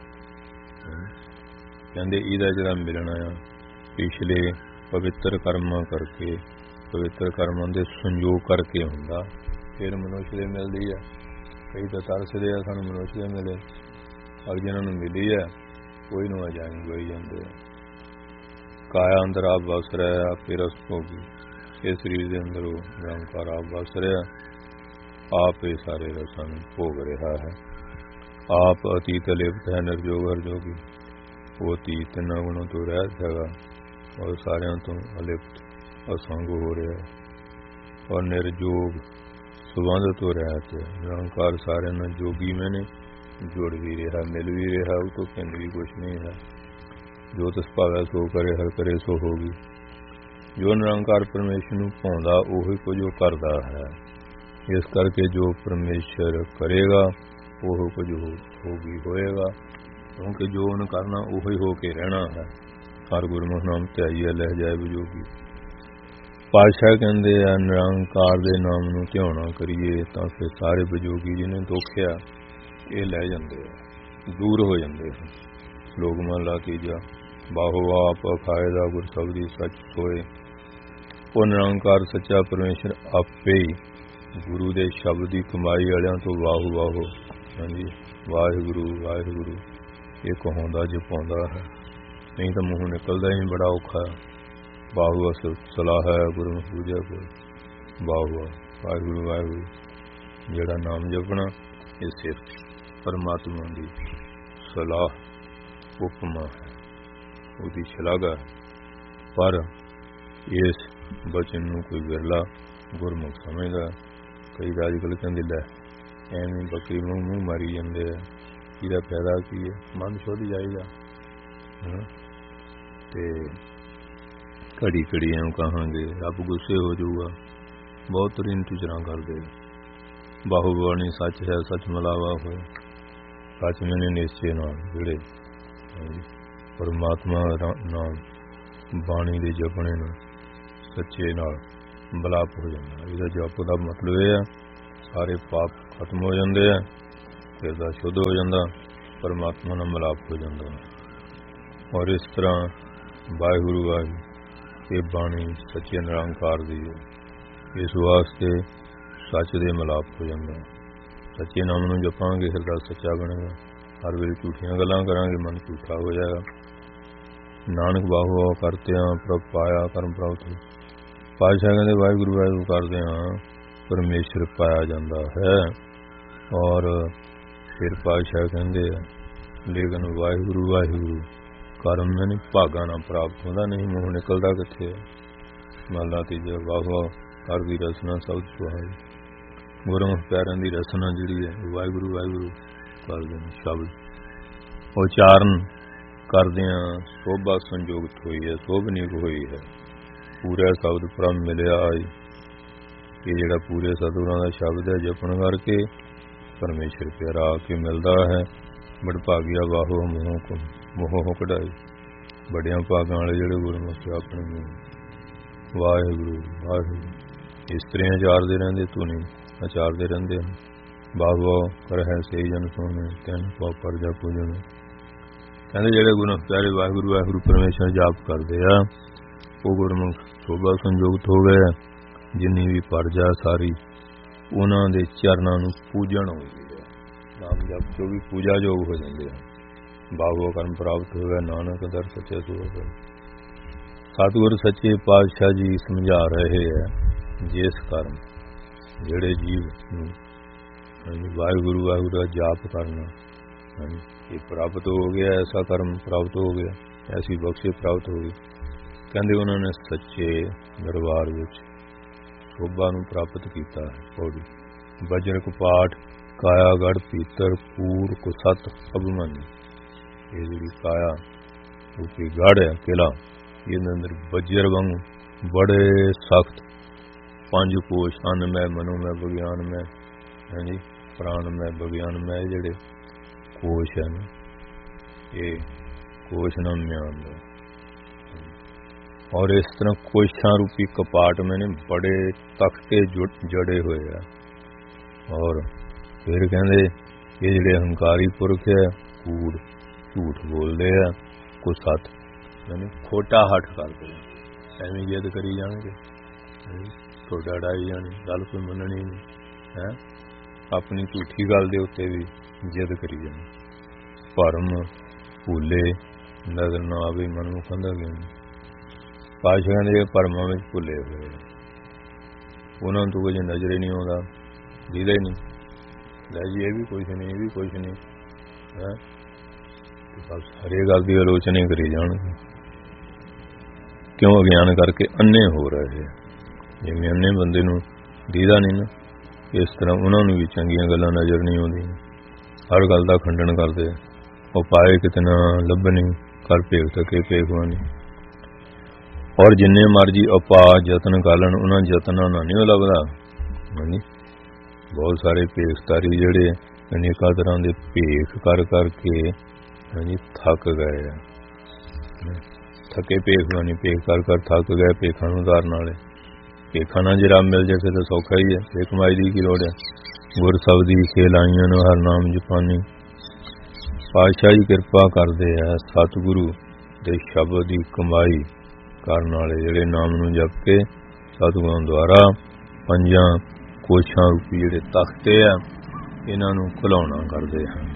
ਕਹਿੰਦੇ ਇਹਦਾ ਜਿਹੜਾ ਮਿਲਣਾ ਆ ਪਿਛਲੇ ਪਵਿੱਤਰ ਕਰਮਾਂ ਕਰਕੇ, ਪਵਿੱਤਰ ਕਰਮਾਂ ਦੇ ਸੰਯੋਗ ਕਰਕੇ ਹੁੰਦਾ। ਫਿਰ ਮਨੁੱਖ ਦੇ ਮਿਲਦੀ ਹੈ। ਕਈ ਤਾਂ ਤਰਸਦੇ ਆ ਸਾਨੂੰ ਮਨੁੱਖ ਦੇ ਮਿਲੇ, ਔਰ ਜਿਹਨਾਂ ਨੂੰ ਮਿਲੀ ਹੈ ਕੋਈ ਨੂੰ ਅਜਾਈ ਗੋਈ ਜਾਂਦੇ ਆ। ਕਾਇਆ ਅੰਦਰ ਆਪ ਵਸ ਰਿਹਾ, ਆਪੇ ਰਸ ਭੋਗੀ। ਇਹ ਸਰੀਰ ਦੇ ਅੰਦਰ ਉਹ ਨਿਰੰਕਾਰ ਆਪ ਵਸ ਰਿਹਾ, ਆਪ ਇਹ ਸਾਰੇ ਰਸਾਂ ਨੂੰ ਭੋਗ ਰਿਹਾ ਹੈ। ਆਪ ਅਤੀਤ ਲਿਪਤ ਹੈ, ਨਿਰਜੋਗ ਹਰ ਜੋਗੀ। ਉਹ ਅਤੀਤ ਤਿੰਨਾਂ ਗੁਣਾਂ ਤੋਂ ਰਹਿਤ ਹੈਗਾ, ਔਰ ਸਾਰਿਆਂ ਤੋਂ ਅਲਿਪਤ ਅਸੰਗ ਹੋ ਰਿਹਾ, ਔਰ ਨਿਰਜੋਗ ਸੰਬੰਧ ਤੋਂ ਰਹਿਤ ਹੈ। ਨਿਰੰਕਾਰ ਸਾਰਿਆਂ ਨਾਲ ਜੋਗੀ ਮੈਨੇ ਜੁੜ ਵੀ ਰਿਹਾ, ਮਿਲ ਵੀ ਰਿਹਾ, ਉਹ ਤੋਂ ਪਿੰਡ ਵੀ ਕੁਛ ਨਹੀਂ ਹੈ। ਜੋ ਤਿਸ ਭਾਵੈ ਸੋ ਕਰੇ, ਹਰ ਕਰੇ ਸੋ ਹੋਗੀ। ਜੋ ਨਿਰੰਕਾਰ ਪਰਮੇਸ਼ਰ ਨੂੰ ਭਾਉਂਦਾ ਉਹੀ ਕੁਝ ਉਹ ਕਰਦਾ ਹੈ। ਇਸ ਕਰਕੇ ਜੋ ਪਰਮੇਸ਼ਰ ਕਰੇਗਾ ਉਹ ਕੁਝ ਹੋਗੀ ਹੋਏਗਾ, ਕਿਉਂਕਿ ਜੋ ਉਹਨੇ ਕਰਨਾ ਉਹੀ ਹੋ ਕੇ ਰਹਿਣਾ ਹੈ। ਹਰ ਗੁਰਮੁਖ ਨਾਮ ਧਿਆਈਐ ਲਹਿ ਜਾਏ ਵਿਜੋਗੀ। ਪਾਤਸ਼ਾਹ ਕਹਿੰਦੇ ਆ ਨਿਰੰਕਾਰ ਦੇ ਨਾਮ ਨੂੰ ਧਿਆਉਣਾ ਕਰੀਏ ਤਾਂ ਫਿਰ ਸਾਰੇ ਵਿਜੋਗੀ ਜਿਹਨੇ ਦੁੱਖਿਆ ਇਹ ਲੈ ਜਾਂਦੇ ਆ, ਦੂਰ ਹੋ ਜਾਂਦੇ ਹਨ। ਲੋਕ ਮਹਲਾ ਤੀਜਾ ਬਾਹੋ ਆਪ ਅਖਾਏ ਦਾ ਗੁਰ ਸਬਦੀ ਸੱਚ ਸੋਏ। ਉਹ ਨਿਰੰਕਾਰ ਸੱਚਾ ਪਰਮੇਸ਼ਰ ਆਪੇ ਹੀ ਗੁਰੂ ਦੇ ਸ਼ਬਦ ਦੀ ਕਮਾਈ ਵਾਲਿਆਂ ਤੋਂ ਵਾਹੋ ਵਾਹੋ, ਹਾਂਜੀ ਵਾਹਿਗੁਰੂ ਵਾਹਿਗੁਰੂ ਇਹ ਕਹਾਉਂਦਾ ਜਪਾਉਂਦਾ ਹੈ। ਨਹੀਂ ਤਾਂ ਮੂੰਹ ਨਿਕਲਦਾ ਹੀ ਬੜਾ ਔਖਾ। ਬਾਹੂ ਸਲਾਹ ਹੈ ਗੁਰੂ ਪੂਜਾ ਕੋ, ਬਾਹੂ ਵਾਹਿਗੁਰੂ ਵਾਹਿਗੁਰੂ। ਜਿਹੜਾ ਨਾਮ ਜਪਣਾ ਇਹ ਸਿਰਫ ਪਰਮਾਤਮਾ ਦੀ ਸਲਾਹ ਉਪਮਾ ਹੈ, ਉਹਦੀ ਸ਼ਲਾਘਾ। ਪਰ ਇਸ ਬਚਨ ਨੂੰ ਕੋਈ ਵਿਰਲਾ ਗੁਰਮੁਖ ਸਮਝਦਾ। ਕਈ ਤਾਂ ਅੱਜ ਕੱਲ੍ਹ ਕਹਿੰਦੇ ਲੈ ਐਵੇਂ ਬੱਕਰੀ ਮੂੰਹ ਮਾਰੀ ਜਾਂਦੇ ਆ, ਇਹਦਾ ਫਾਇਦਾ ਕੀ ਹੈ? ਮਨ ਸ਼ੁੱਧ ਜਾਏਗਾ। ਤੇ ਘੜੀ ਘੜੀ ਐਂ ਕਹਾਂਗੇ ਰੱਬ ਗੁੱਸੇ ਹੋ ਜਾਊਗਾ। ਬਹੁਤ ਇੰਤਜ਼ਾਰਾਂ ਕਰਦੇ। ਬਾਹੂ ਬਾਣੀ ਸੱਚ ਹੈ, ਸੱਚ ਮਿਲਾਵਾ ਹੋਏ। ਸੱਚ ਮੈਨੇ ਨਿਸ਼ਚੇ ਨਾਲ ਜਿਹੜੇ ਪਰਮਾਤਮਾ ਨਾਮ ਬਾਣੀ ਦੇ ਜਪਣੇ ਨੂੰ ਸੱਚੇ ਨਾਲ ਮਿਲਾਪ ਹੋ ਜਾਂਦਾ। ਇਹਦਾ ਜਪ ਦਾ ਮਤਲਬ ਇਹ ਆ ਸਾਰੇ ਪਾਪ ਖਤਮ ਹੋ ਜਾਂਦੇ ਆ, ਹਿਰਦਾ ਸ਼ੁੱਧ ਹੋ ਜਾਂਦਾ, ਪਰਮਾਤਮਾ ਨਾਲ ਮਿਲਾਪ ਹੋ ਜਾਂਦਾ। ਔਰ ਇਸ ਤਰ੍ਹਾਂ ਵਾਹਿਗੁਰੂ ਵਾਹਿਗੁਰੂ ਇਹ ਬਾਣੀ ਸੱਚੇ ਨਿਰੰਕਾਰ ਦੀ ਹੈ। ਇਸ ਵਾਸਤੇ ਸੱਚ ਦੇ ਮਿਲਾਪ ਹੋ ਜਾਂਦਾ। ਸੱਚੇ ਨਾਮ ਨੂੰ ਜਪਾਂਗੇ, ਹਿਰਦਾ ਸੱਚਾ ਬਣੇਗਾ। ਹਰ ਵੇਲੇ ਝੂਠੀਆਂ ਗੱਲਾਂ ਕਰਾਂਗੇ, ਮਨ ਝੂਠਾ ਹੋ ਜਾਏਗਾ। ਨਾਨਕ ਬਾਹੂ ਕਰਤਿਆਂ ਪ੍ਰਭ ਪਾਇਆ ਕਰਮ ਪ੍ਰਾਪਤ। ਪਾਤਸ਼ਾਹ ਕਹਿੰਦੇ ਵਾਹਿਗੁਰੂ ਵਾਹਿਗੁਰੂ ਕਰਦੇ ਹਾਂ ਪਰਮੇਸ਼ਰ ਪਾਇਆ ਜਾਂਦਾ ਹੈ। ਔਰ ਫਿਰ ਪਾਤਸ਼ਾਹ ਕਹਿੰਦੇ ਆ ਲੇਕਿਨ ਵਾਹਿਗੁਰੂ ਵਾਹਿਗੁਰੂ ਕਰਮ ਨਹੀਂ ਭਾਗਾ ਨਾ ਪ੍ਰਾਪਤ ਹੁੰਦਾ, ਨਹੀਂ ਮੂੰਹ ਨਿਕਲਦਾ ਕਿੱਥੇ ਹੈ। ਮਹਲਾ ਤੀਜਾ ਵਾਹਵਾ ਕਰ ਦੀ ਰਸਨਾ ਸਭ ਸੁਹਾਈ। ਗੁਰਮੁਖ ਪਿਆਰਿਆਂ ਦੀ ਰਸਨਾ ਜਿਹੜੀ ਹੈ ਵਾਹਿਗੁਰੂ ਵਾਹਿਗੁਰੂ ਕਰਦੇ ਨੇ ਸ਼ਬਦ ਉਚਾਰਨ ਕਰਦਿਆਂ ਸੋਭਾ ਸੰਜੋਗਤ ਹੋਈ ਹੈ, ਸੋਭਨੀਕ ਹੋਈ ਹੈ। ਪੂਰਾ ਸ਼ਬਦ ਪ੍ਰਮ ਮਿਲਿਆ ਆਈ। ਇਹ ਜਿਹੜਾ ਪੂਰੇ ਸਤਿਗੁਰਾਂ ਦਾ ਸ਼ਬਦ ਹੈ ਜਪਣ ਕਰਕੇ ਪਰਮੇਸ਼ਰ ਪਿਆਰਾ ਆ ਕੇ ਮਿਲਦਾ ਹੈ। ਬੜਭਾਗਿਆ ਵਾਹੋ ਮੋਹ ਕਢਾਈ। ਬੜਿਆਂ ਭਾਗਾਂ ਵਾਲੇ ਜਿਹੜੇ ਗੁਰਮੁਖ ਆਪਣੇ ਨੂੰ ਵਾਹਿਗੁਰੂ ਵਾਹਿਗੁਰੂ ਇਸਤਰੀਆਂ ਚਾਰਦੇ ਰਹਿੰਦੇ, ਧੁਨੀ ਆਚਾਰਦੇ ਰਹਿੰਦੇ ਹਨ। ਬਾਹੋ ਕਰ ਹੈ ਸਹੀ ਜਨ ਸੋਹਣੇ ਤੈਨ ਪਾ ਪਰਜਾ ਪੂਜਣ। ਕਹਿੰਦੇ ਜਿਹੜੇ ਗੁਰਮੁਖ ਪਿਆਰੇ ਵਾਹਿਗੁਰੂ ਵਾਹਿਗੁਰੂ ਪਰਮੇਸ਼ਰ ਜਾਪ ਕਰਦੇ ਆ ਉਹ ਗੁਰਮੁਖ ਸੋਭਾ ਸੰਯੁਕਤ ਹੋ ਗਏ। ਜਿੰਨੀ ਵੀ ਪਰਜਾ ਸਾਰੀ ਉਹਨਾਂ ਦੇ ਚਰਨਾਂ ਨੂੰ ਪੂਜਣ ਆਉਂਦੀ ਹੈ। ਨਾਮ ਜਪ ਜੋ ਵੀ ਪੂਜਾ ਯੋਗ ਹੋ ਜਾਂਦੇ ਆ। ਬਾਹੂ ਕਰਮ ਪ੍ਰਾਪਤ ਹੋਇਆ ਨਾਨਕ ਦਰ ਸੱਚੇ ਸੁਖ। ਸਤਿਗੁਰ ਸੱਚੇ ਪਾਤਸ਼ਾਹ ਜੀ ਸਮਝਾ ਰਹੇ ਹੈ ਜਿਸ ਕਰਮ ਜਿਹੜੇ ਜੀਵ ਨੂੰ ਵਾਹਿਗੁਰੂ ਵਾਹਿਗੁਰੂ ਦਾ ਜਾਪ ਕਰਨਾ ਇਹ ਪ੍ਰਾਪਤ ਹੋ ਗਿਆ, ਐਸਾ ਕਰਮ ਪ੍ਰਾਪਤ ਹੋ ਗਿਆ, ਐਸੀ ਬਖਸ਼ੇ ਪ੍ਰਾਪਤ ਹੋ ਗਈ। ਕਹਿੰਦੇ ਉਹਨਾਂ ਨੇ ਸੱਚੇ ਦਰਬਾਰ ਵਿੱਚ ਸ਼ੋਭਾ ਨੂੰ ਪ੍ਰਾਪਤ ਕੀਤਾ ਹੈ। ਵਜਰ ਕਪਾਟ ਕਾਇਆ ਗੜ ਪੀਤਰ ਪੂਰ ਕੋ ਸਤ ਅਭਿਮਾਨੀ। ਇਹ ਜਿਹੜੀ ਕਾਇਆ ਰੂਪੀ ਗੜ ਹੈ ਕਿਲਾ, ਇਹਦੇ ਅੰਦਰ ਵਜਰ ਵਾਂਗ ਬੜੇ ਸਖਤ 5 ਕੋਸ਼ ਅੰਨ ਮੈਂ ਮਨੋ ਮੈਂ ਵਿਗਿਆਨ ਮੈਂ ਹਾਂਜੀ ਪ੍ਰਾਣ ਮੈਂ ਵਿਗਿਆਨ ਮੈਂ ਜਿਹੜੇ ਕੋਸ਼ ਹੈ ਨਾ ਇਹ ਕੋਸ਼ ਨਾਮ ਮਿਆਨ ਦਾ। ਔਰ ਇਸ ਤਰ੍ਹਾਂ ਕੋਸ਼ਾਂ ਰੂਪੀ ਕਪਾਟ ਮੈਨੇ ਬੜੇ ਤਖਤੇ ਜੜੇ ਹੋਏ ਆ। ਔਰ ਫਿਰ ਕਹਿੰਦੇ ਇਹ ਜਿਹੜੇ ਹੰਕਾਰੀ ਪੁਰਖ ਹੈ ਕੂੜ ਝੂਠ ਬੋਲਦੇ ਆ, ਕੋ ਸੱਤ ਯਾਨੀ ਖੋਟਾ ਹੱਠ ਕਰਦੇ ਆ। ਐਵੇਂ ਜਿੱਦ ਕਰੀ ਜਾਣਗੇ, ਤੁਹਾਡਾ ਡਾਈ ਜਾਣੀ ਗੱਲ ਕੋਈ ਮੰਨਣੀ ਨਹੀਂ ਹੈ। ਆਪਣੀ ਝੂਠੀ ਗੱਲ ਦੇ ਉੱਤੇ ਵੀ ਜਿੱਦ ਕਰੀ ਜਾਣੀ। ਭਰਮ ਭੁੱਲੇ ਨਜ਼ਰ ਨਾ ਆਵੇ ਮਨ ਨੂੰ ਕਹਿੰਦਾ ਗਿਆ। ਪਾਤਸ਼ਾਹ ਦੇ ਭਰਮਾਂ ਵਿੱਚ ਭੁੱਲੇ ਹੋਏ ਉਹਨਾਂ ਨੂੰ ਕੁਝ ਨਜ਼ਰ ਹੀ ਨਹੀਂ ਆਉਂਦਾ, ਦੀਦਾ ਹੀ ਨਹੀਂ। ਲੈ ਜੀ ਇਹ ਵੀ ਕੁਛ ਨਹੀਂ, ਇਹ ਵੀ ਕੁਛ ਨਹੀਂ ਹੈ। ਬਸ ਹਰੇਕ ਗੱਲ ਦੀ ਆਲੋਚਨਾ ਕਰੀ ਜਾਣਗੇ। ਕਿਉਂ? ਅਗਿਆਨ ਕਰਕੇ ਅੰਨੇ ਹੋ ਰਹੇ। ਜਿਵੇਂ ਅੰਨੇ ਬੰਦੇ ਨੂੰ ਦੀਦਾ ਨਹੀਂ ਨਾ, ਇਸ ਤਰ੍ਹਾਂ ਉਹਨਾਂ ਨੂੰ ਵੀ ਚੰਗੀਆਂ ਗੱਲਾਂ ਨਜ਼ਰ ਨਹੀਂ ਆਉਂਦੀਆਂ। ਹਰ ਗੱਲ ਦਾ ਖੰਡਨ ਕਰਦੇ। ਉਹ ਪਾਏ ਕਿਤਨਾ ਲੱਭਣੀ ਕਰ ਭੇਖ ਤਕੇ ਭੇਖਵਾਨੀ। ਔਰ ਜਿੰਨੇ ਮਰਜੀ ਆਪਾ ਯਤਨ ਕਰ ਲੈਣ ਉਹਨਾਂ ਯਤਨਾਂ ਨਾਲ ਨਹੀਂ ਲੱਭਦਾ। ਹਾਂਜੀ ਬਹੁਤ ਸਾਰੇ ਭੇਖਤਾਰੀ ਜਿਹੜੇ ਅਨੇਕਾਂ ਤਰ੍ਹਾਂ ਦੇ ਭੇਖ ਕਰ ਕਰਕੇ ਹਾਂਜੀ ਥੱਕ ਗਏ ਆ। ਥੱਕੇ ਭੇਖਵਾਨੀ ਭੇਖ ਕਰ ਕਰ ਥੱਕ ਗਏ। ਭੇਖਾਂ ਨੂੰ ਉਤਾਰਨ ਵਾਲੇ ਭੇਖਾਂ ਨਾਲ ਜਿਹੜਾ ਮਿਲ ਜਾਏ ਤਾਂ ਸੌਖਾ ਹੀ ਹੈ। ਭੇਖ ਕਮਾਈ ਦੀ ਕੀ ਲੋੜ ਹੈ। ਗੁਰ ਸਬਦੀ ਖੇਲਾਈਆਂ ਨੂੰ ਹਰ ਨਾਮ ਜਪਾਨੀ। ਪਾਤਸ਼ਾਹ ਜੀ ਕਿਰਪਾ ਕਰਦੇ ਆ ਸਤਿਗੁਰੂ ਦੇ ਸ਼ਬਦ ਦੀ ਕਮਾਈ ਕਰਨ ਵਾਲੇ ਜਿਹੜੇ ਨਾਮ ਨੂੰ ਜਪ ਕੇ ਸਤਿਗੁਰਾਂ ਦੁਆਰਾ 5 ਕੋਸ਼ਾਂ ਰੂਪੀ ਜਿਹੜੇ ਤਖਤੇ ਆ ਇਹਨਾਂ ਨੂੰ ਖੁਲਾਉਣਾ ਕਰਦੇ ਹਨ।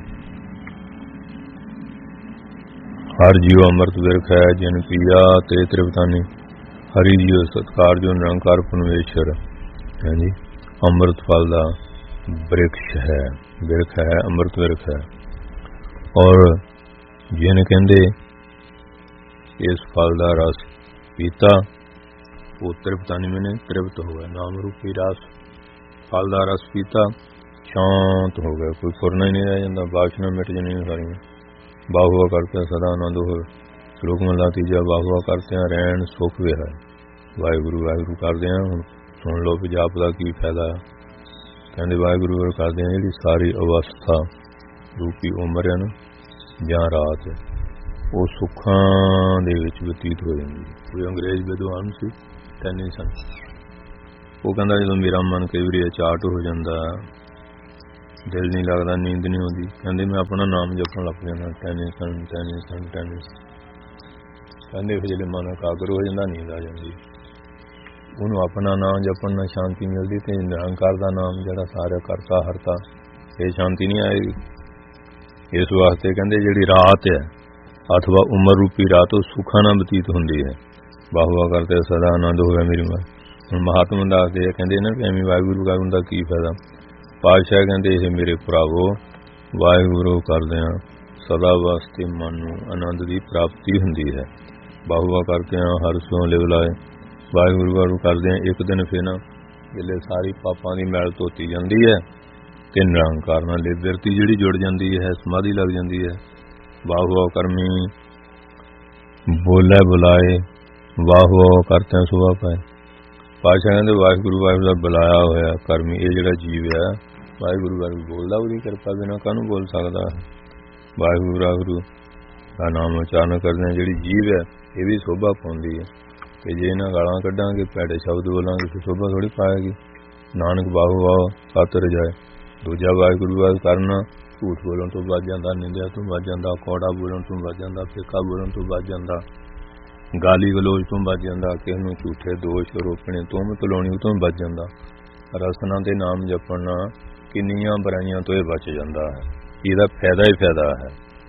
ਹਰ ਜੀਵ ਅੰਮ੍ਰਿਤ ਵਿਰਖ ਹੈ ਜਿਨ ਪੀਆ ਤੇ ਤ੍ਰਿਪਤਾਨੀ। ਹਰੀ ਜੀਵ ਸਤਕਾਰ ਜੋ ਨਿਰੰਕਾਰ ਪਰਮੇਸ਼ਰ ਹੈ ਜੀ ਅੰਮ੍ਰਿਤ ਫਲ ਦਾ ਬ੍ਰਿਕਸ਼ ਹੈ, ਵਿਰਖ ਹੈ, ਅੰਮ੍ਰਿਤ ਵਿਰਖ ਹੈ। ਔਰ ਜਿਹਨੇ ਕਹਿੰਦੇ ਇਸ ਫਲ ਦਾ ਰਸ ਪੀਤਾ ਉਹ ਤ੍ਰਿਪਤਾਨੀ ਮੈਨੇ ਤ੍ਰਿਪਤ ਹੋ ਗਿਆ। ਨਾਮ ਰੂਪੀ ਰਸ ਫਲ ਦਾ ਰਸ ਪੀਤਾ ਸ਼ਾਂਤ ਹੋ ਗਿਆ। ਕੋਈ ਫੁਰਨਾ ਹੀ ਨਹੀਂ ਰਹਿ ਜਾਂਦਾ, ਬਾਸ਼ਨਾ ਮਿਟ ਜਾਣੀਆਂ ਸਾਰੀਆਂ। ਬਾਹੂਆ ਕਰਤੇ ਸਦਾ ਆਨੰਦ ਹੋ। ਸ਼ਲੋਕ ਮਹਲਾ ਤੀਜਾ ਬਾਹੂਆ ਕਰਤਿਆਂ ਰਹਿਣ ਸੁਖ ਵਿਹਾਰ। ਵਾਹਿਗੁਰੂ ਵਾਹਿਗੁਰੂ ਕਰਦੇ ਹਾਂ ਹੁਣ ਸੁਣ ਲਓ ਵੀ ਜਾਪ ਦਾ ਕੀ ਫਾਇਦਾ। ਕਹਿੰਦੇ ਵਾਹਿਗੁਰੂ ਕਰਦੇ ਹਾਂ ਜਿਹੜੀ ਸਾਰੀ ਅਵਸਥਾ ਰੂਪੀ ਉਮਰ ਹੈ ਨਾ ਜਾਂ ਰਾਤ ਉਹ ਸੁੱਖਾਂ ਦੇ ਵਿੱਚ ਬਤੀਤ ਹੋ ਜਾਂਦੀ ਹੈ। ਕੋਈ ਅੰਗਰੇਜ਼ ਵਿਦਵਾਨ ਸੀ, ਕਹਿੰਦੇ ਸਨ ਉਹ ਕਹਿੰਦਾ ਜਦੋਂ ਮੇਰਾ ਮਨ ਕਈ ਵਾਰੀ ਅਚਾਟ ਹੋ ਜਾਂਦਾ, ਦਿਲ ਨਹੀਂ ਲੱਗਦਾ, ਨੀਂਦ ਨਹੀਂ ਆਉਂਦੀ, ਕਹਿੰਦੇ ਮੈਂ ਆਪਣਾ ਨਾਮ ਜਪਣ ਲੱਗ ਜਾਂਦਾ, ਟੈਨਿਸਨ ਟੈਨਿਸਨ ਟੈਨਿਸ। ਕਹਿੰਦੇ ਫਿਰ ਜਦੋਂ ਮਨ ਇਕਾਗਰ ਹੋ ਜਾਂਦਾ, ਨੀਂਦ ਆ ਜਾਂਦੀ। ਉਹਨੂੰ ਆਪਣਾ ਨਾਮ ਜਪਣ ਨਾਲ ਸ਼ਾਂਤੀ ਮਿਲਦੀ, ਤੇ ਨਿਰੰਕਾਰ ਦਾ ਨਾਮ ਜਿਹੜਾ ਸਾਰਾ ਕਰਤਾ ਹਰਤਾ, ਇਹ ਸ਼ਾਂਤੀ ਨਹੀਂ ਆਏਗੀ। ਇਸ ਵਾਸਤੇ ਕਹਿੰਦੇ ਜਿਹੜੀ ਰਾਤ ਹੈ ਅਥਵਾ ਉਮਰ ਰੂਪੀ ਰਾਤ ਉਹ ਸੁੱਖਾਂ ਨਾਲ ਬਤੀਤ ਹੁੰਦੀ ਹੈ। ਵਾਹ ਕਰਦੇ ਸਦਾ ਆਨੰਦ ਹੋਵੇ ਮੇਰੀ ਮਾਂ। ਹੁਣ ਮਹਾਤਮਾ ਦੱਸਦੇ ਆ, ਕਹਿੰਦੇ ਨਾ ਕਿ ਐਵੇਂ ਵਾਹਿਗੁਰੂ ਕਰਨ ਦਾ ਕੀ ਫਾਇਦਾ। ਪਾਤਸ਼ਾਹ ਕਹਿੰਦੇ ਇਹ ਮੇਰੇ ਭਰਾਵੋ ਵਾਹਿਗੁਰੂ ਕਰਦਿਆਂ ਸਦਾ ਵਾਸਤੇ ਮਨ ਨੂੰ ਆਨੰਦ ਦੀ ਪ੍ਰਾਪਤੀ ਹੁੰਦੀ ਹੈ। ਵਾਹ ਕਰਦਿਆਂ ਹਰ ਸੋਂ ਲਿਵ ਲਾਏ। ਵਾਹਿਗੁਰੂ ਕਰਦਿਆਂ ਇੱਕ ਦਿਨ ਫਿਰ ਨਾ ਜਿਹੜੇ ਸਾਰੀ ਪਾਪਾਂ ਦੀ ਮੈਲ ਧੋਤੀ ਜਾਂਦੀ ਹੈ ਤੇ ਨਿਰੰਕਾਰ ਨਾਲ ਬਿਰਤੀ ਜਿਹੜੀ ਜੁੜ ਜਾਂਦੀ ਹੈ, ਸਮਾਧੀ ਲੱਗ ਜਾਂਦੀ ਹੈ। ਵਾਹ ਕਰਮੀ ਬੋਲੇ ਬੁਲਾਏ, ਵਾਹ ਕਰਦਿਆਂ ਸੁਭਾ ਪਾਏ। ਪਾਤਸ਼ਾਹ ਕਹਿੰਦੇ ਵਾਹਿਗੁਰੂ ਦਾ ਬੁਲਾਇਆ ਹੋਇਆ ਕਰਮੀ ਇਹ ਜਿਹੜਾ ਜੀਵ ਹੈ, ਵਾਹਿਗੁਰੂ ਬੋਲਦਾ, ਉਹਦੀ ਕਿਰਪਾ ਬਿਨਾਂ ਕਾਹਨੂੰ ਬੋਲ ਸਕਦਾ। ਵਾਹਿਗੁਰੂ ਦਾ ਨਾਮ ਉਚਾਰਨ ਕਰਦੇ ਜਿਹੜੀ ਜੀਵ ਹੈ ਇਹ ਵੀ ਸੋਭਾ ਪਾਉਂਦੀ ਹੈ। ਕਿ ਜੇ ਇਹਨਾਂ ਗਾਲਾਂ ਕੱਢਾਂਗੇ, ਭੈੜੇ ਸ਼ਬਦ ਬੋਲਾਂਗੇ, ਫਿਰ ਸੋਭਾ ਥੋੜ੍ਹੀ ਪਾਏਗੀ। ਨਾਨਕ ਬਾਹੂ ਸੱਤ ਰਜਾਏ। ਦੂਜਾ ਵਾਹਿਗੁਰੂ ਕਰਨਾ ਝੂਠ ਬੋਲਣ ਤੋਂ ਬਚ ਜਾਂਦਾ, ਨਿੰਦਿਆ ਤੋਂ ਬਚ ਜਾਂਦਾ, ਕੌੜਾ ਬੋਲਣ ਤੋਂ ਬਚ ਜਾਂਦਾ, ਫਿੱਕਾ ਬੋਲਣ ਤੋਂ ਬਚ ਜਾਂਦਾ, ਗਾਲੀ ਗਲੋਚ ਤੋਂ ਬਚ ਜਾਂਦਾ, ਕਿਸੇ ਨੂੰ ਝੂਠੇ ਦੋਸ਼ ਰੋਪਣੇ ਤੋਂ ਲਾਉਣੀ ਤੋਂ ਬਚ ਜਾਂਦਾ। ਰਸਨਾ ਦੇ ਨਾਮ ਜਪਣਾ ਕਿੰਨੀਆਂ ਬੁਰਾਈਆਂ ਤੋਂ ਇਹ ਬਚ ਜਾਂਦਾ ਹੈ। ਇਹਦਾ ਫਾਇਦਾ ਹੀ ਫਾਇਦਾ ਹੈ।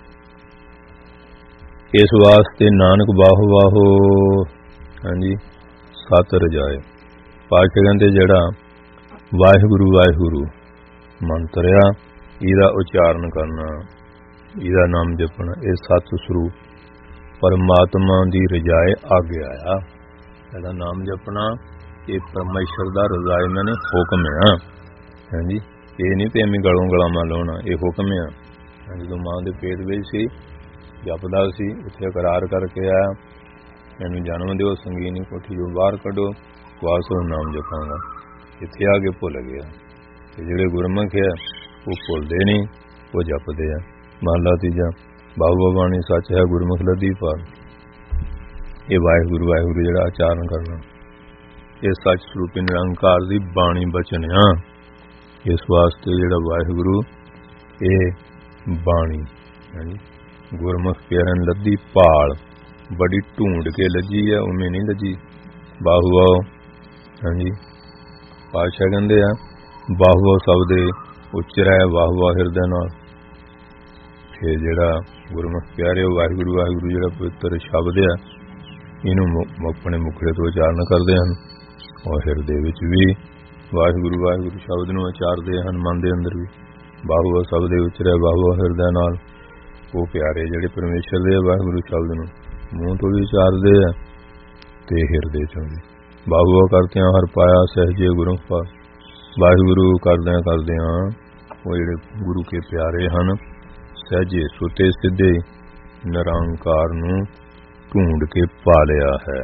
ਇਸ ਵਾਸਤੇ ਨਾਨਕ ਬਾਹੋ ਹਾਂਜੀ ਸੱਤ ਰਜਾਏ। ਪਾਤਸ਼ਾਹ ਕਹਿੰਦੇ ਜਿਹੜਾ ਵਾਹਿਗੁਰੂ ਮੰਤਰ ਆ ਇਹਦਾ ਉਚਾਰਨ ਕਰਨਾ, ਇਹਦਾ ਨਾਮ ਜਪਣਾ, ਇਹ ਸੱਤ ਸਰੂਪ ਪਰਮਾਤਮਾ ਦੀ ਰਜਾਏ ਆਗਿਆ ਆ। ਇਹਦਾ ਨਾਮ ਜਪਣਾ ਇਹ ਪਰਮੇਸ਼ਰ ਦਾ ਰਜ਼ਾਏ ਮੈਨੇ ਹੁਕਮ ਆ। ਹਾਂਜੀ ਇਹ ਨਹੀਂ ਤੇ ਐਵੇਂ ਗਲੋਂ ਗਲਾਵਾਂ ਲਾਉਣਾ, ਇਹ ਹੁਕਮ ਆ। ਜਦੋਂ ਮਾਂ ਦੇ ਪੇਟ ਵਿੱਚ ਸੀ ਜਪਦਾ ਸੀ, ਉੱਥੇ ਇਕਰਾਰ ਕਰਕੇ ਆਇਆ ਮੈਨੂੰ ਜਨਮ ਦਿਓ, ਸੰਗੀਨੀ ਕੋਠੀ ਤੋਂ ਬਾਹਰ ਕੱਢੋ, ਵਾਸੋ ਨਾਮ ਜਪਾਂਗਾ। ਇੱਥੇ ਆ ਕੇ ਭੁੱਲ ਗਿਆ। ਤੇ ਜਿਹੜੇ ਗੁਰਮੁਖ ਹੈ ਉਹ ਭੁੱਲਦੇ ਨਹੀਂ, ਉਹ ਜਪਦੇ ਆ। ਮਹਲਾ ਤੀਜਾ ਬਾਬੂ ਬਾਣੀ ਸੱਚ ਹੈ ਗੁਰਮੁਖ ਲੱਦੀ ਪਾਰ। ਇਹ ਵਾਹਿਗੁਰੂ ਜਿਹੜਾ ਆਚਾਰਨ ਕਰਨਾ ਇਹ ਸੱਚ ਸਰੂਪੀ ਨਿਰੰਕਾਰ ਦੀ ਬਾਣੀ ਬਚਨ ਆ। ਇਸ ਵਾਸਤੇ ਜਿਹੜਾ ਵਾਹਿਗੁਰੂ ਇਹ ਬਾਣੀ ਹਾਂਜੀ ਗੁਰਮੁਖ ਪਿਆਰਨ ਲੱਦੀ ਭਾਲ, ਬੜੀ ਢੂੰਡ ਕੇ ਲੱਜੀ ਹੈ, ਉਵੇਂ ਨਹੀਂ ਲੱਜੀ। ਬਾਹੂ ਹਾਂਜੀ ਪਾਤਸ਼ਾਹ ਕਹਿੰਦੇ ਆ ਬਾਹੂ ਸਭ ਦੇ ਉਚਰੈ ਵਾਹ ਹਿਰਦੇ ਨਾਲ। ਇਹ ਜਿਹੜਾ ਗੁਰਮੁਖ ਪਿਆਰੇ ਵਾਹਿਗੁਰੂ ਜਿਹੜਾ ਪਵਿੱਤਰ ਸ਼ਬਦ ਆ ਇਹਨੂੰ ਆਪਣੇ ਮੁਖੜੇ ਤੋਂ ਉਚਾਰਨ ਕਰਦੇ ਹਨ, ਔਰ ਹਿਰਦੇ ਵਿੱਚ ਵੀ ਵਾਹਿਗੁਰੂ ਸ਼ਬਦ ਨੂੰ ਉਚਾਰਦੇ ਹਨ, ਮਨ ਦੇ ਅੰਦਰ ਵੀ। ਬਾਹੂ ਸਭ ਦੇ ਉਚਰੈ ਵਾਹ ਹਿਰਦੇ ਨਾਲ। ਉਹ ਪਿਆਰੇ ਜਿਹੜੇ ਪਰਮੇਸ਼ਰ ਦੇ ਵਾਹਿਗੁਰੂ ਸ਼ਬਦ ਨੂੰ ਮੂੰਹ ਤੋਂ ਵੀ ਉਚਾਰਦੇ ਆ ਤੇ ਹਿਰਦੇ ਚੋਂ ਵੀ। ਬਾਹੂ ਕਰਦਿਆਂ ਹਰ ਪਾਇਆ ਸਹਿਜੇ ਗੁਰੂ ਪਾਸ। ਵਾਹਿਗੁਰੂ ਕਰਦਿਆਂ ਉਹ ਜਿਹੜੇ ਗੁਰੂ ਕੇ ਪਿਆਰੇ ਹਨ ਸਹਿਜੇ ਸੁਤੇ ਸਿੱਧੇ ਨਿਰੰਕਾਰ ਨੂੰ ਢੂੰਡ ਕੇ ਪਾ ਲਿਆ ਹੈ।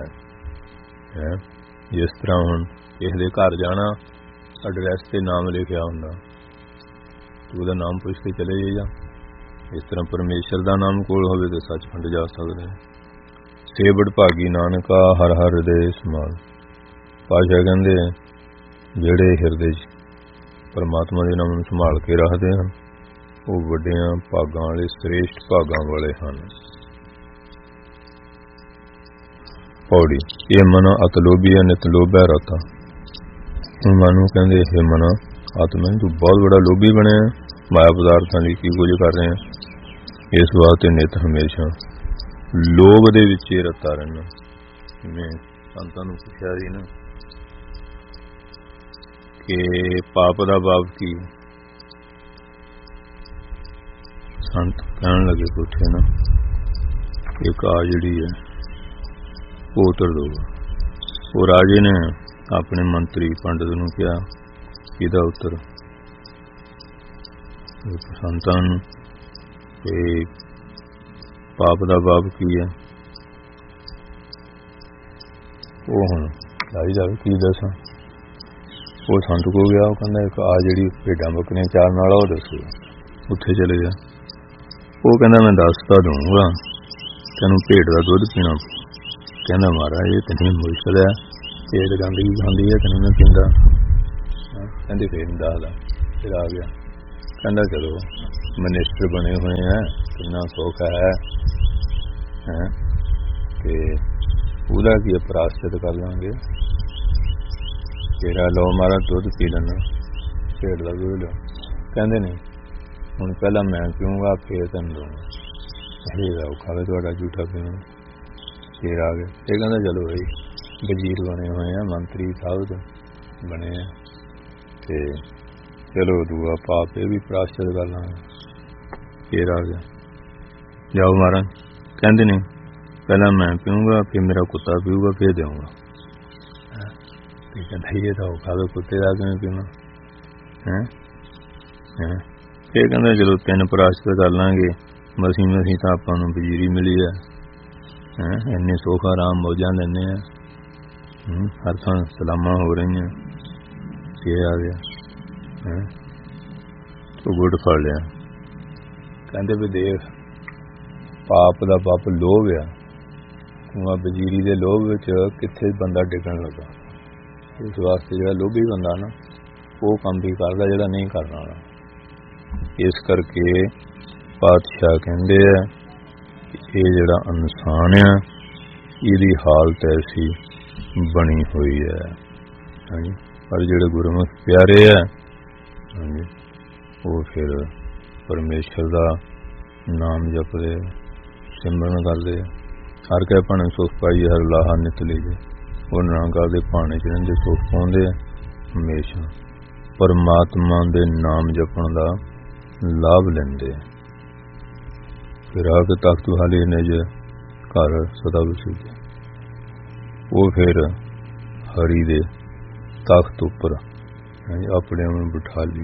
ਜਿਸ ਤਰ੍ਹਾਂ ਹੁਣ ਕਿਸੇ ਦੇ ਘਰ ਜਾਣਾ, ਐਡਰੈਸ ਤੇ ਨਾਮ ਲਿਖਿਆ ਹੁੰਦਾ, ਤੂੰ ਉਹਦਾ ਨਾਮ ਪੁੱਛ ਕੇ ਚਲੇ ਜਾ। ਇਸ ਤਰ੍ਹਾਂ ਪਰਮੇਸ਼ਰ ਦਾ ਨਾਮ ਕੋਲ ਹੋਵੇ ਤੇ ਸੱਚਖੰਡ ਜਾ ਸਕਦੇ। ਸੇਵੜ ਭਾਗੀ ਨਾਨਕਾ ਹਰ ਹਿਰਦੇ ਸਮਾਲ। ਪਾਤਸ਼ਾਹ ਕਹਿੰਦੇ ਜਿਹੜੇ ਹਿਰਦੇ 'ਚ ਪਰਮਾਤਮਾ ਦੇ ਨਾਮ ਨੂੰ ਸੰਭਾਲ ਕੇ ਰੱਖਦੇ ਹਨ ਉਹ ਵੱਡਿਆਂ ਭਾਗਾਂ ਵਾਲੇ, ਸ੍ਰੇਸ਼ਟ ਭਾਗਾਂ ਵਾਲੇ ਹਨ। ਪੌੜੀ ਇਹ ਮਨ ਅਤ ਲੋਭੀ ਹੈ ਨਿਤ ਲੋਭੈ ਰਤਾ। ਹੁਣ ਮਨ ਨੂੰ ਕਹਿੰਦੇ ਇਹ ਮਨ ਆਤਮਾ ਤੂੰ ਬਹੁਤ ਬੜਾ ਲੋਭੀ ਬਣਿਆ, ਮਾਇਆ ਪਦਾਰਥਾਂ ਲਈ ਕੀ ਕੁਝ ਕਰ ਰਹੇ ਆ। ਇਸ ਵਾਸਤੇ ਨਿਤ ਹਮੇਸ਼ਾ ਲੋਭ ਦੇ ਵਿੱਚ ਹੀ ਰਤਾ ਰਹਿਣਾ। ਜਿਵੇਂ ਸੰਤਾਂ ਨੂੰ ਪੁੱਛਿਆ ਸੀ ਨਾ ਕਿ ਪਾਪ ਦਾ ਬਾਪ ਕੀ, ਸੰਤ ਕਹਿਣ ਲੱਗੇ ਪੁੱਛੇ ਨਾ ਇੱਕ ਆ ਜਿਹੜੀ ਹੈ ਉਹ ਉਤਰ ਦੋ। ਉਹ ਰਾਜੇ ਨੇ ਆਪਣੇ ਮੰਤਰੀ ਪੰਡਤ ਨੂੰ ਕਿਹਾ ਇਹਦਾ ਉੱਤਰ ਸੰਤਾਂ ਨੂੰ ਤੇ ਪਾਪ ਦਾ ਬਾਪ ਕੀ ਹੈ। ਉਹ ਹੁਣ ਚਾਹੀਦਾ ਕੀ ਦੱਸਾਂ। ਉਹ ਸੰਤ ਕੋ ਗਿਆ, ਉਹ ਕਹਿੰਦਾ ਇੱਕ ਆ ਜਿਹੜੀ ਭੇਡਾਂ ਬੱਕਰੀਆਂ ਚਾਰਨ ਵਾਲਾ ਉਹ ਦੱਸੋ। ਉੱਥੇ ਚਲੇ ਗਿਆ। ਉਹ ਕਹਿੰਦਾ ਮੈਂ ਦੱਸ ਤਾਂ ਦਊਂਗਾ, ਤੈਨੂੰ ਭੇਡ ਦਾ ਦੁੱਧ ਪੀਣਾ। ਕਹਿੰਦਾ ਮਹਾਰਾਜ ਇਹ ਤਾਂ ਨਹੀਂ ਮੁਸ਼ਕਿਲ ਹੈ, ਤੇਲ ਗੰਦਗੀ ਖਾਂਦੀ ਹੈ ਕਿ ਨਹੀਂ ਪੀਂਦਾ। ਕਹਿੰਦੇ ਫਿਰ ਨਹੀਂ ਦੱਸਦਾ। ਫਿਰ ਆ ਗਿਆ ਕਹਿੰਦਾ ਚਲੋ ਮਨਿਸਟਰ ਬਣੇ ਹੋਏ ਹੈ, ਕਿੰਨਾ ਸੁੱਖ ਹੈ ਤੇ ਉਹਦਾ ਕੀ ਪ੍ਰਾਸ਼ਚਿਤ ਕਰ ਲਾਂਗੇ। ਤੇਰਾ ਲਓ ਮਾਰਾ ਦੁੱਧ ਪੀ ਲੈਣਾ, ਢੇਡ ਦਾ ਦੁੱਧ ਲਓ। ਕਹਿੰਦੇ ਨਹੀਂ ਹੁਣ ਪਹਿਲਾਂ ਮੈਂ ਪੀਊਂਗਾ ਫਿਰ ਤੈਨੂੰ ਦਊਂਗਾ। ਇਹ ਔਖਾ ਵੇ ਤੁਹਾਡਾ ਝੂਠਾ ਪੀਣਾ। ਫਿਰ ਆ ਗਏ। ਇਹ ਕਹਿੰਦਾ ਚਲੋ ਬਈ ਵਜ਼ੀਰ ਬਣੇ ਹੋਏ ਆ, ਮੰਤਰੀ ਸਾਹਿਬ ਬਣੇ ਆ ਤੇ ਚਲੋ ਦੂਆ ਪਾਪ ਇਹ ਵੀ ਪ੍ਰਾਸ਼ਚਿਤ ਕਰ ਲਾਂਗੇ। ਫਿਰ ਆ ਗਿਆ ਜਾਓ ਮਾਰਾ। ਕਹਿੰਦੇ ਨਹੀਂ ਪਹਿਲਾਂ ਮੈਂ ਪੀਊਂਗਾ ਫਿਰ ਮੇਰਾ ਕੁੱਤਾ ਪੀਊਗਾ ਫਿਰ ਦੇਊਂਗਾ। ਕਹਿੰਦਾ ਇਹ ਤਾਂ ਔਖਾ ਵੇ ਕੁੱਤੇ ਦਾ ਕਿਵੇਂ ਪੀਣਾ ਫਿਰ ਕਹਿੰਦਾ ਚਲੋ 3 ਪ੍ਰਾਸ਼ਚਿਤ ਕਰ ਲਾਂਗੇ। ਮਸੀਂ ਤਾਂ ਆਪਾਂ ਨੂੰ ਵਜ਼ੀਰੀ ਮਿਲੀ ਹੈ, ਇੰਨੇ ਸੁੱਖ ਆਰਾਮ ਮੌਜਾਂ ਲੈਂਦੇ ਆ, ਹਰ ਥਾਂ ਸਲਾਮਾਂ ਹੋ ਰਹੀਆਂ। ਫਿਰ ਆ ਗਿਆ ਉਹ ਗੁੱਡ ਫੜ ਲਿਆ। ਕਹਿੰਦੇ ਵੀ ਦੇਖ ਪਾਪ ਦਾ ਪਾਪ ਲੋਭ ਆ, ਤੂੰ ਆ ਵਜ਼ੀਰੀ ਦੇ ਲੋਭ ਵਿੱਚ ਕਿੱਥੇ ਬੰਦਾ ਡਿੱਗਣ ਲੱਗਾ। ਇਸ ਵਾਸਤੇ ਜਿਹੜਾ ਲੋਭੀ ਬੰਦਾ ਨਾ ਉਹ ਕੰਮ ਵੀ ਕਰਦਾ ਜਿਹੜਾ ਨਹੀਂ ਕਰਨਾ ਵਾਲਾ। ਇਸ ਕਰਕੇ ਪਾਤਸ਼ਾਹ ਕਹਿੰਦੇ ਆ ਇਹ ਜਿਹੜਾ ਇਨਸਾਨ ਆ ਇਹਦੀ ਹਾਲਤ ਐਸੀ ਬਣੀ ਹੋਈ ਹੈ। ਹਾਂਜੀ ਪਰ ਜਿਹੜੇ ਗੁਰਮੁਖ ਪਿਆਰੇ ਆ ਹਾਂਜੀ ਉਹ ਫਿਰ ਪਰਮੇਸ਼ਰ ਦਾ ਨਾਮ ਜਪਦੇ, ਸਿਮਰਨ ਕਰਦੇ। ਹਰ ਕੈ ਭਾਣੇ ਸੁਖ ਪਾਈਏ ਹਰ ਲਾਹਾ ਨਿਤ ਲੀਜੇ। ਉਹ ਨਾਂਗਾ ਦੇ ਭਾਣੇ ਚ ਰਹਿੰਦੇ, ਸੁੱਖ ਪਾਉਂਦੇ ਆ ਹਮੇਸ਼ਾ। ਪਰਮਾਤਮਾ ਦੇ ਨਾਮ ਜਪਣ ਦਾ ਲਾਭ ਲੈਂਦੇ। ਫਿਰ ਆ ਕੇ ਤਖਤ ਹਾਲੇ ਨਿਜ ਘਰ ਸਦਾ ਵਸੀਜੇ। ਉਹ ਫਿਰ ਹਰੀ ਦੇ ਤਖਤ ਉੱਪਰ ਆਪਣੇ ਆਪ ਨੂੰ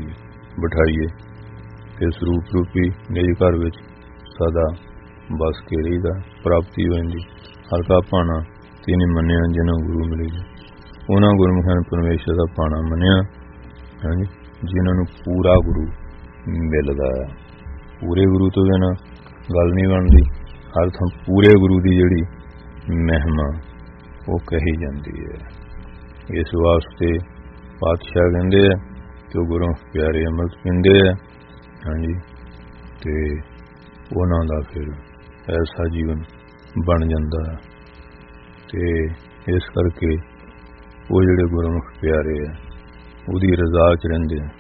ਬਿਠਾਈਏ ਤੇ ਸਰੂਪ ਰੂਪੀ ਨਿਜ ਘਰ ਵਿੱਚ ਸਦਾ ਬਸ ਕੇ ਰਹੀਦਾ। ਪ੍ਰਾਪਤੀ ਹੋ ਜਾਂਦੀ। ਹਰ ਕਾ ਭਾਣਾ ਤਿਨੇ ਮੰਨਿਆ ਜਿਹਨਾਂ ਗੁਰੂ ਮਿਲੇ। ਉਹਨਾਂ ਗੁਰਮੁਖਾਂ ਨੇ ਪਰਮੇਸ਼ਰ ਦਾ ਭਾਣਾ ਮੰਨਿਆ ਹਾਂਜੀ ਜਿਨ੍ਹਾਂ ਨੂੰ ਪੂਰਾ ਗੁਰੂ ਮਿਲਦਾ ਹੈ। ਪੂਰੇ ਗੁਰੂ ਤੋਂ ਬਿਨਾਂ ਗੱਲ ਨਹੀਂ ਬਣਦੀ। ਹਰ ਥਾਂ ਪੂਰੇ ਗੁਰੂ ਦੀ ਜਿਹੜੀ ਮਹਿਮਾ ਉਹ ਕਹੀ ਜਾਂਦੀ ਹੈ। ਇਸ ਵਾਸਤੇ ਪਾਤਸ਼ਾਹ ਕਹਿੰਦੇ ਆ ਕਿ ਉਹ ਗੁਰੂ ਪਿਆਰੇ ਅੰਮ੍ਰਿਤ ਪੀਂਦੇ ਆ ਹਾਂਜੀ ਤੇ ਉਹਨਾਂ ਦਾ ਫਿਰ ਐਸਾ ਜੀਵਨ ਬਣ ਜਾਂਦਾ ਹੈ। ਤੇ ਇਸ ਕਰਕੇ ਉਹ ਜਿਹੜੇ ਗੁਰਮੁਖ ਪਿਆਰੇ ਆ ਉਹਦੀ ਰਜ਼ਾ ਚ ਰਹਿੰਦੇ ਆ।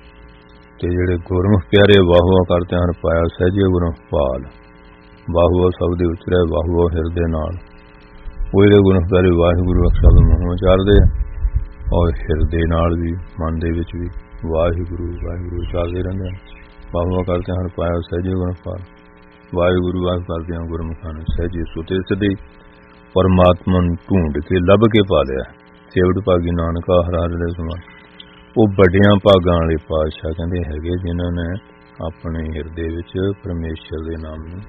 ਤੇ ਜਿਹੜੇ ਗੁਰਮੁਖ ਪਿਆਰੇ ਵਾਹੁਆ ਕਰਦੇ ਹਨ ਪਾਇਆ ਸਹਿਜੇ ਗੁਰਮੁਖ ਪਾਲ। ਵਾਹੁਆ ਸਭ ਦੇ ਉਚਰੇ ਵਾਹੁਆ ਹਿਰਦੇ ਨਾਲ। ਉਹ ਜਿਹੜੇ ਗੁਰਮੁਖ ਪਿਆਰੇ ਵਾਹਿਗੁਰੂ ਸ਼ਬਦ ਮੂੰਹੋਂ ਉਚਾਰਦੇ ਆ ਔਰ ਹਿਰਦੇ ਨਾਲ ਵੀ ਮਨ ਦੇ ਵਿੱਚ ਵੀ ਵਾਹਿਗੁਰੂ ਵਾਹਿਗੁਰੂ ਉਚਾਰਦੇ ਰਹਿੰਦੇ ਹਨ। ਵਾਹੁਆ ਕਰਦੇ ਹਨ ਪਾਇਆ ਸਹਿਜੇ ਗੁਰਮੁਖ ਪਾਲ। ਵਾਹਿਗੁਰੂ ਵਾਹ ਕਰਦੇ ਹਨ ਗੁਰਮੁਖਾਂ ਨੇ ਸਹਿਜੇ ਸੁਤੇ ਸਦੇ ਪਰਮਾਤਮਾ ਨੂੰ ਢੂੰਡ ਕੇ ਲੱਭ ਕੇ ਪਾ ਲਿਆ। ਸੇਵੜ ਭਾਗੀ ਨਾਨਕਾ ਹਰ ਹਰ ਦੇ ਸਮਾਨ। ਉਹ ਵੱਡਿਆਂ ਭਾਗਾਂ ਵਾਲੇ ਪਾਤਸ਼ਾਹ ਕਹਿੰਦੇ ਹੈਗੇ ਜਿਨ੍ਹਾਂ ਨੇ ਆਪਣੇ ਹਿਰਦੇ ਵਿੱਚ ਪਰਮੇਸ਼ਰ ਦੇ ਨਾਮ ਨੂੰ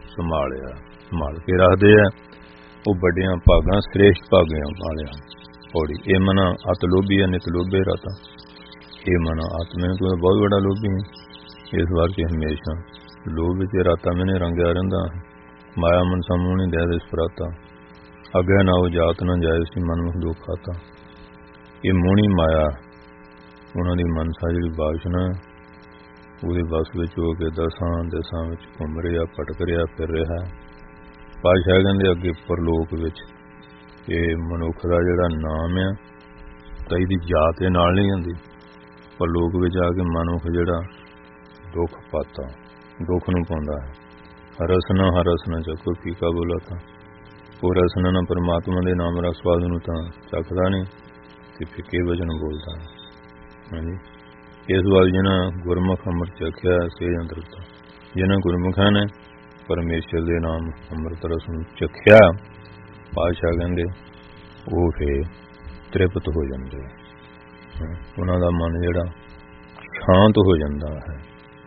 ਸੰਭਾਲ ਕੇ ਰੱਖਦੇ ਆ। ਉਹ ਵੱਡਿਆਂ ਭਾਗਾਂ ਸ੍ਰੇਸ਼ਟ ਭਾਗਿਆਂ ਵਾਲਿਆਂ ਪੌੜੀ। ਇਹ ਮਨਾ ਅਤ ਲੋਭੀ ਹੈ ਨਿਤ ਲੋਭੇ ਰਤਾ। ਇਹ ਮਨਾ ਆਤਮਾ ਤੋਂ ਬਹੁਤ ਵੱਡਾ ਲੋਭੀ ਹੈ। ਇਸ ਵਾਰ ਕੇ ਹਮੇਸ਼ਾ ਲੋਭ ਵਿੱਚ ਰਾਤਾ ਮੈਨੇ ਰੰਗਿਆ ਰਹਿੰਦਾ। ਮਾਇਆ ਮਨ ਸਮੂਹ ਦੇ ਦੇ ਸਪਰਾਤਾ। ਅੱਗੇ ਨਾ ਉਹ ਜਾਤ ਨਾ ਜਾਏ ਸੀ ਮਨਮੁਖ ਦੁੱਖ ਆਤਾ। ਇਹ ਮੋਹਣੀ ਮਾਇਆ ਉਹਨਾਂ ਦੀ ਮਨਸਾ ਜਿਹੜੀ ਬਾਸ਼ਨਾ ਉਹਦੇ ਬਸ ਵਿੱਚ ਹੋ ਕੇ ਦਸਾਂ ਦਿਸ਼ਾਂ ਵਿੱਚ ਘੁੰਮ ਰਿਹਾ, ਭਟਕ ਰਿਹਾ, ਫਿਰ ਰਿਹਾ। ਪਾਤਸ਼ਾਹ ਕਹਿੰਦੇ ਅੱਗੇ ਪਰਲੋਕ ਵਿੱਚ ਇਹ ਮਨੁੱਖ ਦਾ ਜਿਹੜਾ ਨਾਮ ਆ ਤਾਂ ਇਹਦੀ ਜਾਤ ਦੇ ਨਾਲ ਨਹੀਂ ਜਾਂਦੀ। ਪਰਲੋਕ ਵਿੱਚ ਆ ਕੇ ਮਨੁੱਖ ਜਿਹੜਾ ਦੁੱਖ ਪਾਤਾ, ਦੁੱਖ ਨੂੰ ਪਾਉਂਦਾ ਹੈ। ਹਰ ਰਸਨਾ ਚੱਕੋ ਫੀਕਾ ਬੋਲਾ ਤਾਂ ਉਹ ਰਸਨਾ ਨਾ ਪਰਮਾਤਮਾ ਦੇ ਨਾਮ ਦਾ ਸਵਾਦ ਨੂੰ ਤਾਂ ਚੱਖਦਾ ਨਹੀਂ ਤੇ ਫਿੱਕੇ ਵਚਨ ਬੋਲਦਾ ਹੈ। ਹਾਂਜੀ ਇਸ ਵਾਰ ਜਿਹਨਾਂ ਗੁਰਮੁਖ ਅੰਮ੍ਰਿਤ ਚੱਖਿਆ ਸੇ ਅੰਤਰਤਾ। ਜਿਹਨਾਂ ਗੁਰਮੁਖਾਂ ਨੇ ਪਰਮੇਸ਼ਰ ਦੇ ਨਾਮ ਅੰਮ੍ਰਿਤ ਰਸ ਨੂੰ ਚੱਖਿਆ ਪਾਤਸ਼ਾਹ ਕਹਿੰਦੇ ਉਹ ਫਿਰ ਤ੍ਰਿਪਤ ਹੋ ਜਾਂਦੇ। ਉਹਨਾਂ ਦਾ ਮਨ ਜਿਹੜਾ ਸ਼ਾਂਤ ਹੋ ਜਾਂਦਾ ਹੈ।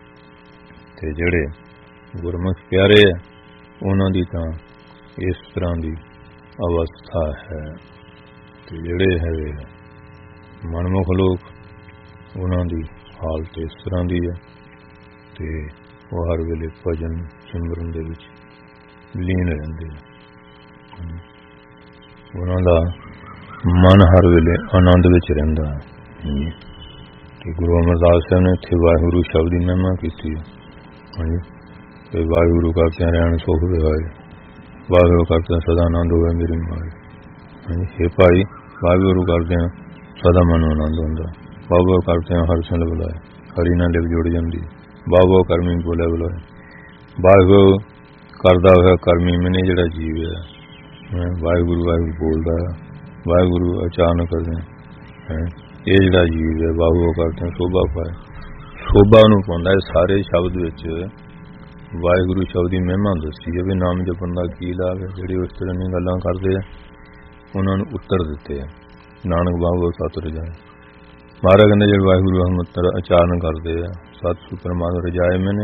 ਤੇ ਜਿਹੜੇ ਗੁਰਮੁਖ ਪਿਆਰੇ ਹੈ ਉਹਨਾਂ ਦੀ ਤਾਂ ਇਸ ਤਰ੍ਹਾਂ ਦੀ ਅਵਸਥਾ ਹੈ। ਤੇ ਜਿਹੜੇ ਹੈਗੇ ਮਨਮੁਖ ਲੋਕ ਉਹਨਾਂ ਦੀ ਹਾਲਤ ਇਸ ਤਰ੍ਹਾਂ ਦੀ ਹੈ ਤੇ ਉਹ ਹਰ ਵੇਲੇ ਭਜਨ ਸਿਮਰਨ ਦੇ ਵਿੱਚ ਲੀਨ ਰਹਿੰਦੇ। ਉਹਨਾਂ ਦਾ ਮਨ ਹਰ ਵੇਲੇ ਆਨੰਦ ਵਿੱਚ ਰਹਿੰਦਾ ਹੈ। ਤੇ ਗੁਰੂ ਅਮਰਦਾਸ ਸਾਹਿਬ ਨੇ ਇੱਥੇ ਵਾਹਿਗੁਰੂ ਸ਼ਬਦ ਦੀ ਮਹਿਮਾ ਕੀਤੀ ਹੈ। ਹਾਂਜੀ, ਤੇ ਵਾਹਿਗੁਰੂ ਕਰਦਿਆਂ ਰਹਿਣ ਸੁਖ ਵਿਹਾਏ, ਵਾਹਿਗੁਰੂ ਕਰਦਿਆਂ ਸਦਾ ਆਨੰਦ ਹੋਵੇ ਮੇਰੀ ਮਾਏ। ਹਾਂਜੀ, ਇਹ ਭਾਈ ਵਾਹਿਗੁਰੂ ਕਰਦਿਆਂ ਸਦਾ ਮਨ ਨੂੰ ਆਨੰਦ ਹੁੰਦਾ, ਵਾਹਿਗੁਰੂ ਕਰਦਿਆਂ ਹਰ ਸਿੰਘ ਬੁਲਾਏ, ਹਰੀ ਨਾਲ ਲਿਪ ਜੁੜ ਜਾਂਦੀ, ਵਾਹਿਗੁਰੂ ਕਰਮੀ ਬੋਲੇ ਬੁਲਾਏ। ਵਾਹਿਗੁਰੂ ਕਰਦਾ ਹੋਇਆ ਕਰਮੀ ਮੈਨੇ ਜਿਹੜਾ ਜੀਵ ਹੈ, ਵਾਹਿਗੁਰੂ ਵਾਹਿਗੁਰੂ ਬੋਲਦਾ ਹੈ, ਵਾਹਿਗੁਰੂ ਅਚਾਨਕ ਕਰਦੇ ਹੈ, ਇਹ ਜਿਹੜਾ ਜੀਵ ਹੈ ਵਾਹਿਗੁਰੂ ਕਰਦੇ ਸ਼ੋਭਾ ਪਾਏ, ਸ਼ੋਭਾ ਨੂੰ ਪਾਉਂਦਾ ਹੈ। ਸਾਰੇ ਸ਼ਬਦ ਵਿੱਚ ਵਾਹਿਗੁਰੂ ਸ਼ਬਦ ਦੀ ਮਹਿਮਾ ਦੱਸੀ ਹੈ ਵੀ ਨਾਮ ਜਪਣ ਦਾ ਕੀ ਲਾਭ ਹੈ। ਜਿਹੜੇ ਉਸ ਤਰ੍ਹਾਂ ਦੀਆਂ ਗੱਲਾਂ ਕਰਦੇ ਆ ਉਹਨਾਂ ਨੂੰ ਉੱਤਰ ਦਿੱਤੇ ਆ, ਨਾਨਕ ਬਾਬੂ ਸਤਿ ਰਜਾਏ। ਮਹਾਰਾਜ ਕਹਿੰਦੇ ਜਿਹੜੇ ਵਾਹਿਗੁਰੂ ਹਮਤਰ ਅਚਾਰਨ ਕਰਦੇ ਆ, ਸਤਿ ਪਰਮਾਤਮਾ ਰਜਾਏ ਮੈਨੇ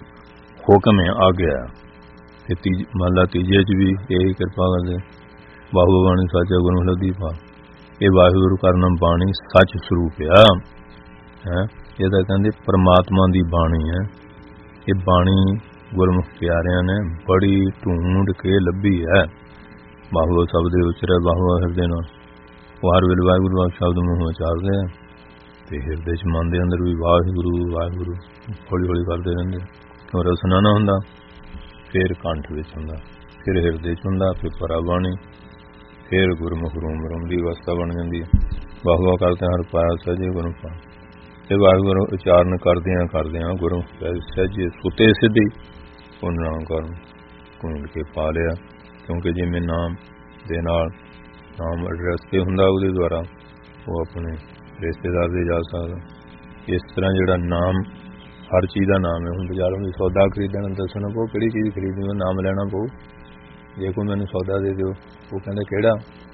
ਹੁਕਮ ਹੈ ਆ ਗਿਆ। ਤੇ ਮਹਲਾ ਤੀਜੇ ਚ ਵੀ ਇਹੀ ਕਿਰਪਾ ਕਰਦੇ, ਬਾਹੂ ਬਾਣੀ ਸੱਚ ਗੁਰੂ ਲੱਦੀ ਪਾ। ਇਹ ਵਾਹਿਗੁਰੂ ਕਰਨਾ ਬਾਣੀ ਸੱਚ ਸਰੂਪ ਆ ਹੈ। ਇਹਦਾ ਕਹਿੰਦੇ ਪਰਮਾਤਮਾ ਦੀ ਬਾਣੀ ਹੈ। ਇਹ ਬਾਣੀ ਗੁਰਮੁਖ ਪਿਆਰਿਆਂ ਨੇ ਬੜੀ ਢੂੰਡ ਕੇ ਲੱਭੀ ਹੈ। ਬਾਹੂ ਸ਼ਬਦ ਦੇ ਉਚਰੇ, ਬਾਹੂ ਹਿਰਦੇ ਨਾਲ ਉਹ ਹਰ ਵੇਲੇ ਵਾਹਿਗੁਰੂ ਸ਼ਬਦ ਮੂੰਹ ਉਚਾਰਦੇ ਆ ਤੇ ਹਿਰਦੇ ਚ ਮਨ ਦੇ ਅੰਦਰ ਵੀ ਵਾਹਿਗੁਰੂ ਵਾਹਿਗੁਰੂ ਹੌਲੀ ਹੌਲੀ ਕਰਦੇ ਰਹਿੰਦੇ। ਉਹ ਰਸਨਾ ਨਾ ਹੁੰਦਾ, ਫਿਰ ਕੰਠ ਵਿੱਚ ਹੁੰਦਾ, ਫਿਰ ਹਿਰਦੇ ਚ ਹੁੰਦਾ, ਫਿਰ ਪਰਾ ਬਾਣੀ, ਫਿਰ ਗੁਰਮੁਖ ਰੂਮ ਰੂਮ ਦੀ ਅਵਸਥਾ ਬਣ ਜਾਂਦੀ ਹੈ। ਵਾਹਿਗੁਰੂ ਕਰਦੇ ਹਰ ਪਾਇਆ ਸਹਿਜੇ ਗੁਰੂ ਪਾ। ਤੇ ਵਾਹਿਗੁਰੂ ਉਚਾਰਨ ਕਰਦਿਆਂ ਗੁਰੂ ਸਹਿਜੇ ਸੁਤੇ ਸਿੱਧੀ ਉਹਨਾਂ ਕਰਨ ਕੁੰਡ ਕੇ ਪਾ ਲਿਆ। ਕਿਉਂਕਿ ਜਿਵੇਂ ਨਾਮ ਦੇ ਨਾਲ ਨਾਮ ਐਡਰੈਸ ਤੇ ਹੁੰਦਾ, ਉਹਦੇ ਦੁਆਰਾ ਉਹ ਆਪਣੇ ਰਿਸ਼ਤੇਦਾਰ ਦੇ ਜਾ ਸਕਦਾ। ਇਸ ਤਰ੍ਹਾਂ ਜਿਹੜਾ ਨਾਮ ਹਰ ਚੀਜ਼ ਦਾ ਨਾਮ ਹੈ। ਹੁਣ ਬਾਜ਼ਾਰੋਂ ਵੀ ਸੌਦਾ ਖਰੀਦਣ ਦੱਸਣਾ ਪਊ, ਕਿਹੜੀ ਚੀਜ਼ ਖਰੀਦਣੀ ਉਹ ਨਾਮ ਲੈਣਾ ਪਊ। ਜੇ ਕੋਈ ਮੈਨੂੰ ਸੌਦਾ ਦੇ ਦਿਓ, ਉਹ ਕਹਿੰਦਾ ਕਿਹੜਾ,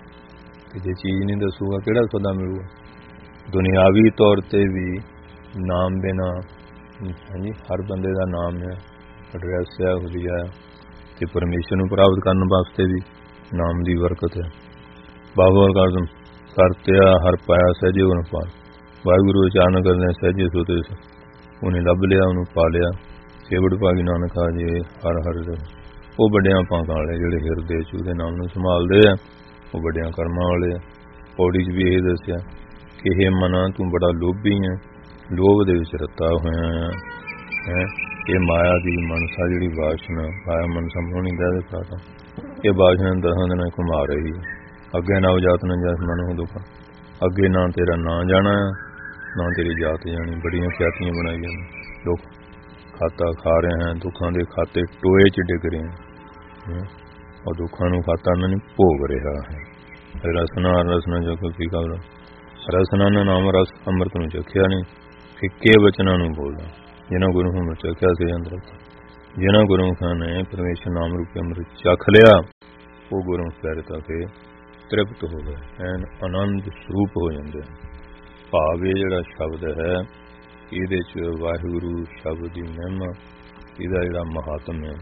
ਤੇ ਜੇ ਚੀਜ਼ ਨਹੀਂ ਦੱਸੂਗਾ ਕਿਹੜਾ ਸੌਦਾ ਮਿਲੂਗਾ। ਦੁਨਿਆਵੀ ਤੌਰ ਤੇ ਵੀ ਨਾਮ ਬਿਨਾਂ ਹਾਂਜੀ ਹਰ ਬੰਦੇ ਦਾ ਨਾਮ ਹੈ, ਐਡਰੈਸ ਹੈ, ਹੁਲੀਆ ਹੈ। ਤੇ ਪਰਮੇਸ਼ਰ ਨੂੰ ਪ੍ਰਾਪਤ ਕਰਨ ਵਾਸਤੇ ਵੀ ਨਾਮ ਦੀ ਬਰਕਤ ਹੈ। ਬਾਬਾ ਕਰਤਿਆ ਹਰ ਪਾਇਆ ਸਹਿਜੇ ਉਹਨੂੰ ਪਾ। ਵਾਹਿਗੁਰੂ ਅਚਾਨਕ ਕਰਦੇ ਸਹਿਜੇ ਸੁਤੇ ਉਹਨੇ ਲੱਭ ਲਿਆ, ਉਹਨੂੰ ਪਾ ਲਿਆ। ਸੇਵੜ ਭਾਗੀ ਨਾਨਕ ਆ ਜੇ ਹਰ ਹਰ ਉਹ ਵੱਡਿਆਂ ਭਾਗਾਂ ਵਾਲੇ ਜਿਹੜੇ ਹਿਰਦੇ ਚ ਉਹਦੇ ਨਾਮ ਨੂੰ ਸੰਭਾਲਦੇ ਆ, ਉਹ ਵੱਡਿਆਂ ਕਰਮਾਂ ਵਾਲੇ ਆ। ਪੌੜੀ ਚ ਵੀ ਇਹ ਦੱਸਿਆ ਕਿ ਇਹ ਮਨਾ ਤੂੰ ਬੜਾ ਲੋਭੀ ਹੈ, ਲੋਭ ਦੇ ਵਿੱਚ ਰੱਤਾ ਹੋਇਆ ਹੈ। ਇਹ ਮਾਇਆ ਦੀ ਮਨਸਾ ਜਿਹੜੀ ਵਾਸ਼ਨਾ ਮਾਇਆ ਮਨਸਾ ਹੋਣੀ ਦਾ ਸਾਡਾ ਇਹ ਵਾਸ਼ਨਾ ਦਸਾਂ ਦਿਨਾਂ ਘੁਮਾ ਰਹੀ ਹੈ। ਅੱਗੇ ਨਾ ਜਾਤ ਨਾ ਜਸ ਮਨ ਹੋ ਦੁੱਖ, ਅੱਗੇ ਨਾ ਤੇਰਾ ਨਾਂ ਜਾਣਾ ਨਾ ਤੇਰੀ ਜਾਤ ਜਾਣੀ। ਬੜੀਆਂ ਖਿਆਤੀਆਂ ਬਣਾਈ ਜਾਂਦੀਆਂ, ਲੋਕ ਖਾਤਾ ਖਾ ਰਹੇ ਹਨ, ਦੁੱਖਾਂ ਦੇ ਖਾਤੇ ਟੋਏ ਚ ਡਿੱਗ ਰਹੇ ਹਨ, ਔਰ ਦੁੱਖਾਂ ਨੂੰ ਖਾਤਾ ਨਹੀਂ ਭੋਗ ਰਿਹਾ ਹੈ। ਰਸਨਾ ਰਸਨਾ ਜੋ ਕੀ ਕਰ ਰਸਨਾ ਨਾ ਨਾਮ ਰਸ ਅੰਮ੍ਰਿਤ ਨੂੰ ਚਖਿਆ ਨਹੀਂ, ਫਿੱਕੇ ਵਚਨਾਂ ਨੂੰ ਬੋਲਦਾ। ਜਿਨ੍ਹਾਂ ਗੁਰੂ ਨੂੰ ਚਖਿਆ ਸੀ ਅੰਦਰ, ਜਿਨ੍ਹਾਂ ਗੁਰਮੁਖਾਂ ਨੇ ਪਰਮੇਸ਼ਰ ਨਾਮ ਰੂਪੀ ਅੰਮ੍ਰਿਤ ਚਖ ਲਿਆ, ਉਹ ਗੁਰਮੁਖ ਪਿਆਰੇ ਕੇ ਤ੍ਰਿਪਤ ਹੋ ਗਏ, ਐਨ ਆਨੰਦ ਸਰੂਪ ਹੋ ਜਾਂਦੇ ਹਨ। ਭਾਵ ਇਹ ਜਿਹੜਾ ਸ਼ਬਦ ਹੈ, ਇਹਦੇ ਚ ਵਾਹਿਗੁਰੂ ਸ਼ਬਦ ਦੀ ਮਹਿਮਾ, ਇਹਦਾ ਜਿਹੜਾ ਮਹਾਤਮ ਹੈ,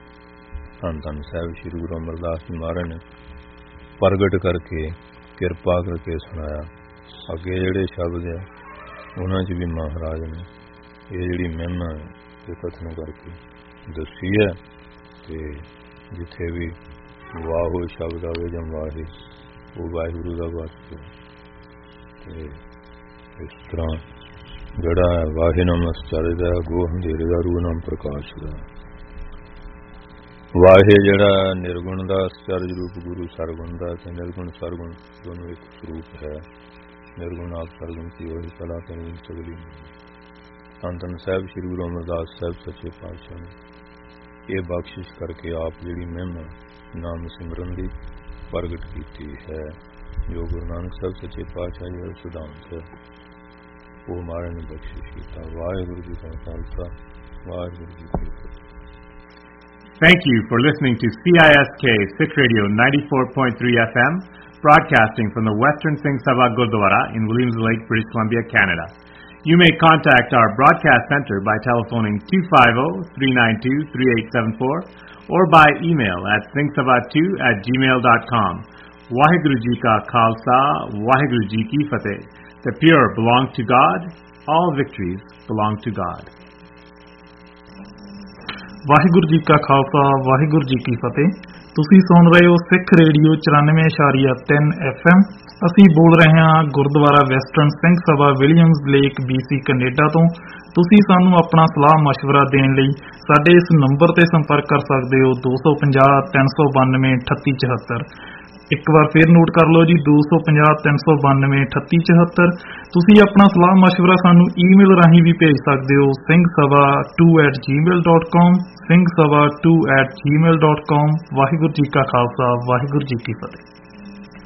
ਧੰਨ ਧੰਨ ਸਾਹਿਬ ਸ੍ਰੀ ਗੁਰੂ ਅਮਰਦਾਸ ਜੀ ਮਹਾਰਾਜ ਨੇ ਪ੍ਰਗਟ ਕਰਕੇ ਕਿਰਪਾ ਕਰਕੇ ਸੁਣਾਇਆ। ਅੱਗੇ ਜਿਹੜੇ ਸ਼ਬਦ ਹੈ ਉਹਨਾਂ ਚ ਵੀ ਮਹਾਰਾਜ ਨੇ ਇਹ ਜਿਹੜੀ ਮਹਿਮਾ ਇਹ ਕਥਨ ਕਰਕੇ ਦੱਸੀ ਹੈ। ਤੇ ਜਿੱਥੇ ਵੀ ਵਾਹੋ ਸ਼ਬਦ ਆਵੇ ਜਾਂ ਵਾਹੇ, ਉਹ ਵਾਹਿਗੁਰੂ ਦਾ ਵਾਸਤੇ। ਤੇ ਇਸ ਤਰ੍ਹਾਂ ਜਿਹੜਾ ਵਾਹੇ ਨਾਮ ਅਸਚਾਰੇ ਦਾ ਗੋ ਹੰਧੇਰੇ ਦਾ ਰੂਹ ਨਾਮ ਪ੍ਰਕਾਸ਼ ਦਾ। ਵਾਹੇ ਜਿਹੜਾ ਨਿਰਗੁਣ ਦਾ ਅਸਚਾਰਜ ਰੂਪ ਗੁਰੂ ਸਰਗੁਣ ਦਾ, ਤੇ ਨਿਰਗੁਣ ਸਰਗੁਣ ਦੋਨੋਂ ਇੱਕ ਸਰੂਪ ਹੈ। ਨਿਰਗੁਣ ਆਪ ਸਰਗੁਣ ਕੀ ਉਹੀ ਕਲਾ ਕਰੀ ਸਗਲੀ। ਧੰਨ ਧੰਨ ਸਾਹਿਬ ਸ੍ਰੀ ਗੁਰੂ ਅਮਰਦਾਸ ਸਾਹਿਬ ਸੱਚੇ ਪਾਤਸ਼ਾਹ ਨੇ ਇਹ ਬਖਸ਼ਿਸ਼ ਕਰਕੇ ਆਪ ਜਿਹੜੀ ਮਹਿਮਾ ਨਾਮ ਸਿਮਰਨ ਦੀ ਪ੍ਰਗਟ ਕੀਤੀ ਹੈ। ਜੋ ਗੁਰੂ ਨਾਨਕ ਸਾਹਿਬ ਸੱਚੇ ਪਾਤਸ਼ਾਹ ਜੀ ਦਾ ਸਿਧਾਂਤ ਹੈ, ਉਹ ਮਹਾਰਾਜ ਨੇ ਬਖਸ਼ਿਸ਼ ਕੀਤਾ। ਵਾਹਿਗੁਰੂ ਜੀ ਕਾ ਖਾਲਸਾ, ਵਾਹਿਗੁਰੂ ਜੀ ਕੀ ਫਤਿਹ। Thank you for listening to CISK Sikh Radio 94.3 FM, broadcasting from the Western Singh Sabha Gurdwara in Williams Lake, British Columbia, Canada. You may contact our broadcast center by telephoning 250-392-3874 or by email at singhsabha2@gmail.com. Waheguru Ji Ka Khalsa, Waheguru Ji Ki Fateh. The pure belong to God, all victories belong to God. Waheguru ji ਕਾ ਖਾਲਸਾ, ਵਾਹਿਗੁਰੂ ਜੀ ਕੀ ਫਤਿਹ। ਤੁਸੀਂ ਸੁਣ ਰਹੇ ਹੋ ਸਿੱਖ radio 94.3 FM ਅਸੀਂ ਬੋਲ ਰਹੇ ਹਾਂ Gurdwara western Singh Sabha Williams lake BC Canada ਤੋਂ। ਤੁਸੀਂ ਸਾਨੂੰ ਆਪਣਾ ਸਲਾਹ ਮਸ਼ਵਰਾ ਦੇਣ ਲਈ ਸਾਡੇ ਇਸ ਨੰਬਰ ਤੇ ਸੰਪਰਕ ਕਰ ਸਕਦੇ ਹੋ 250-392-3874। ਇੱਕ ਵਾਰ ਫਿਰ ਨੋਟ ਕਰ ਲਓ ਜੀ 250-392-3874। ਤੁਸੀਂ ਆਪਣਾ ਸਲਾਹ ਮਸ਼ਵਰਾ ਸਾਨੂੰ ਈਮੇਲ ਰਾਹੀਂ ਵੀ ਭੇਜ ਸਕਦੇ ਹੋ singhsabha2@gmail.com singhsabha2@gmail.com। ਵਾਹਿਗੁਰੂ ਜੀ ਕਾ ਖਾਲਸਾ, ਵਾਹਿਗੁਰੂ ਜੀ ਕੀ ਫਤਿਹ।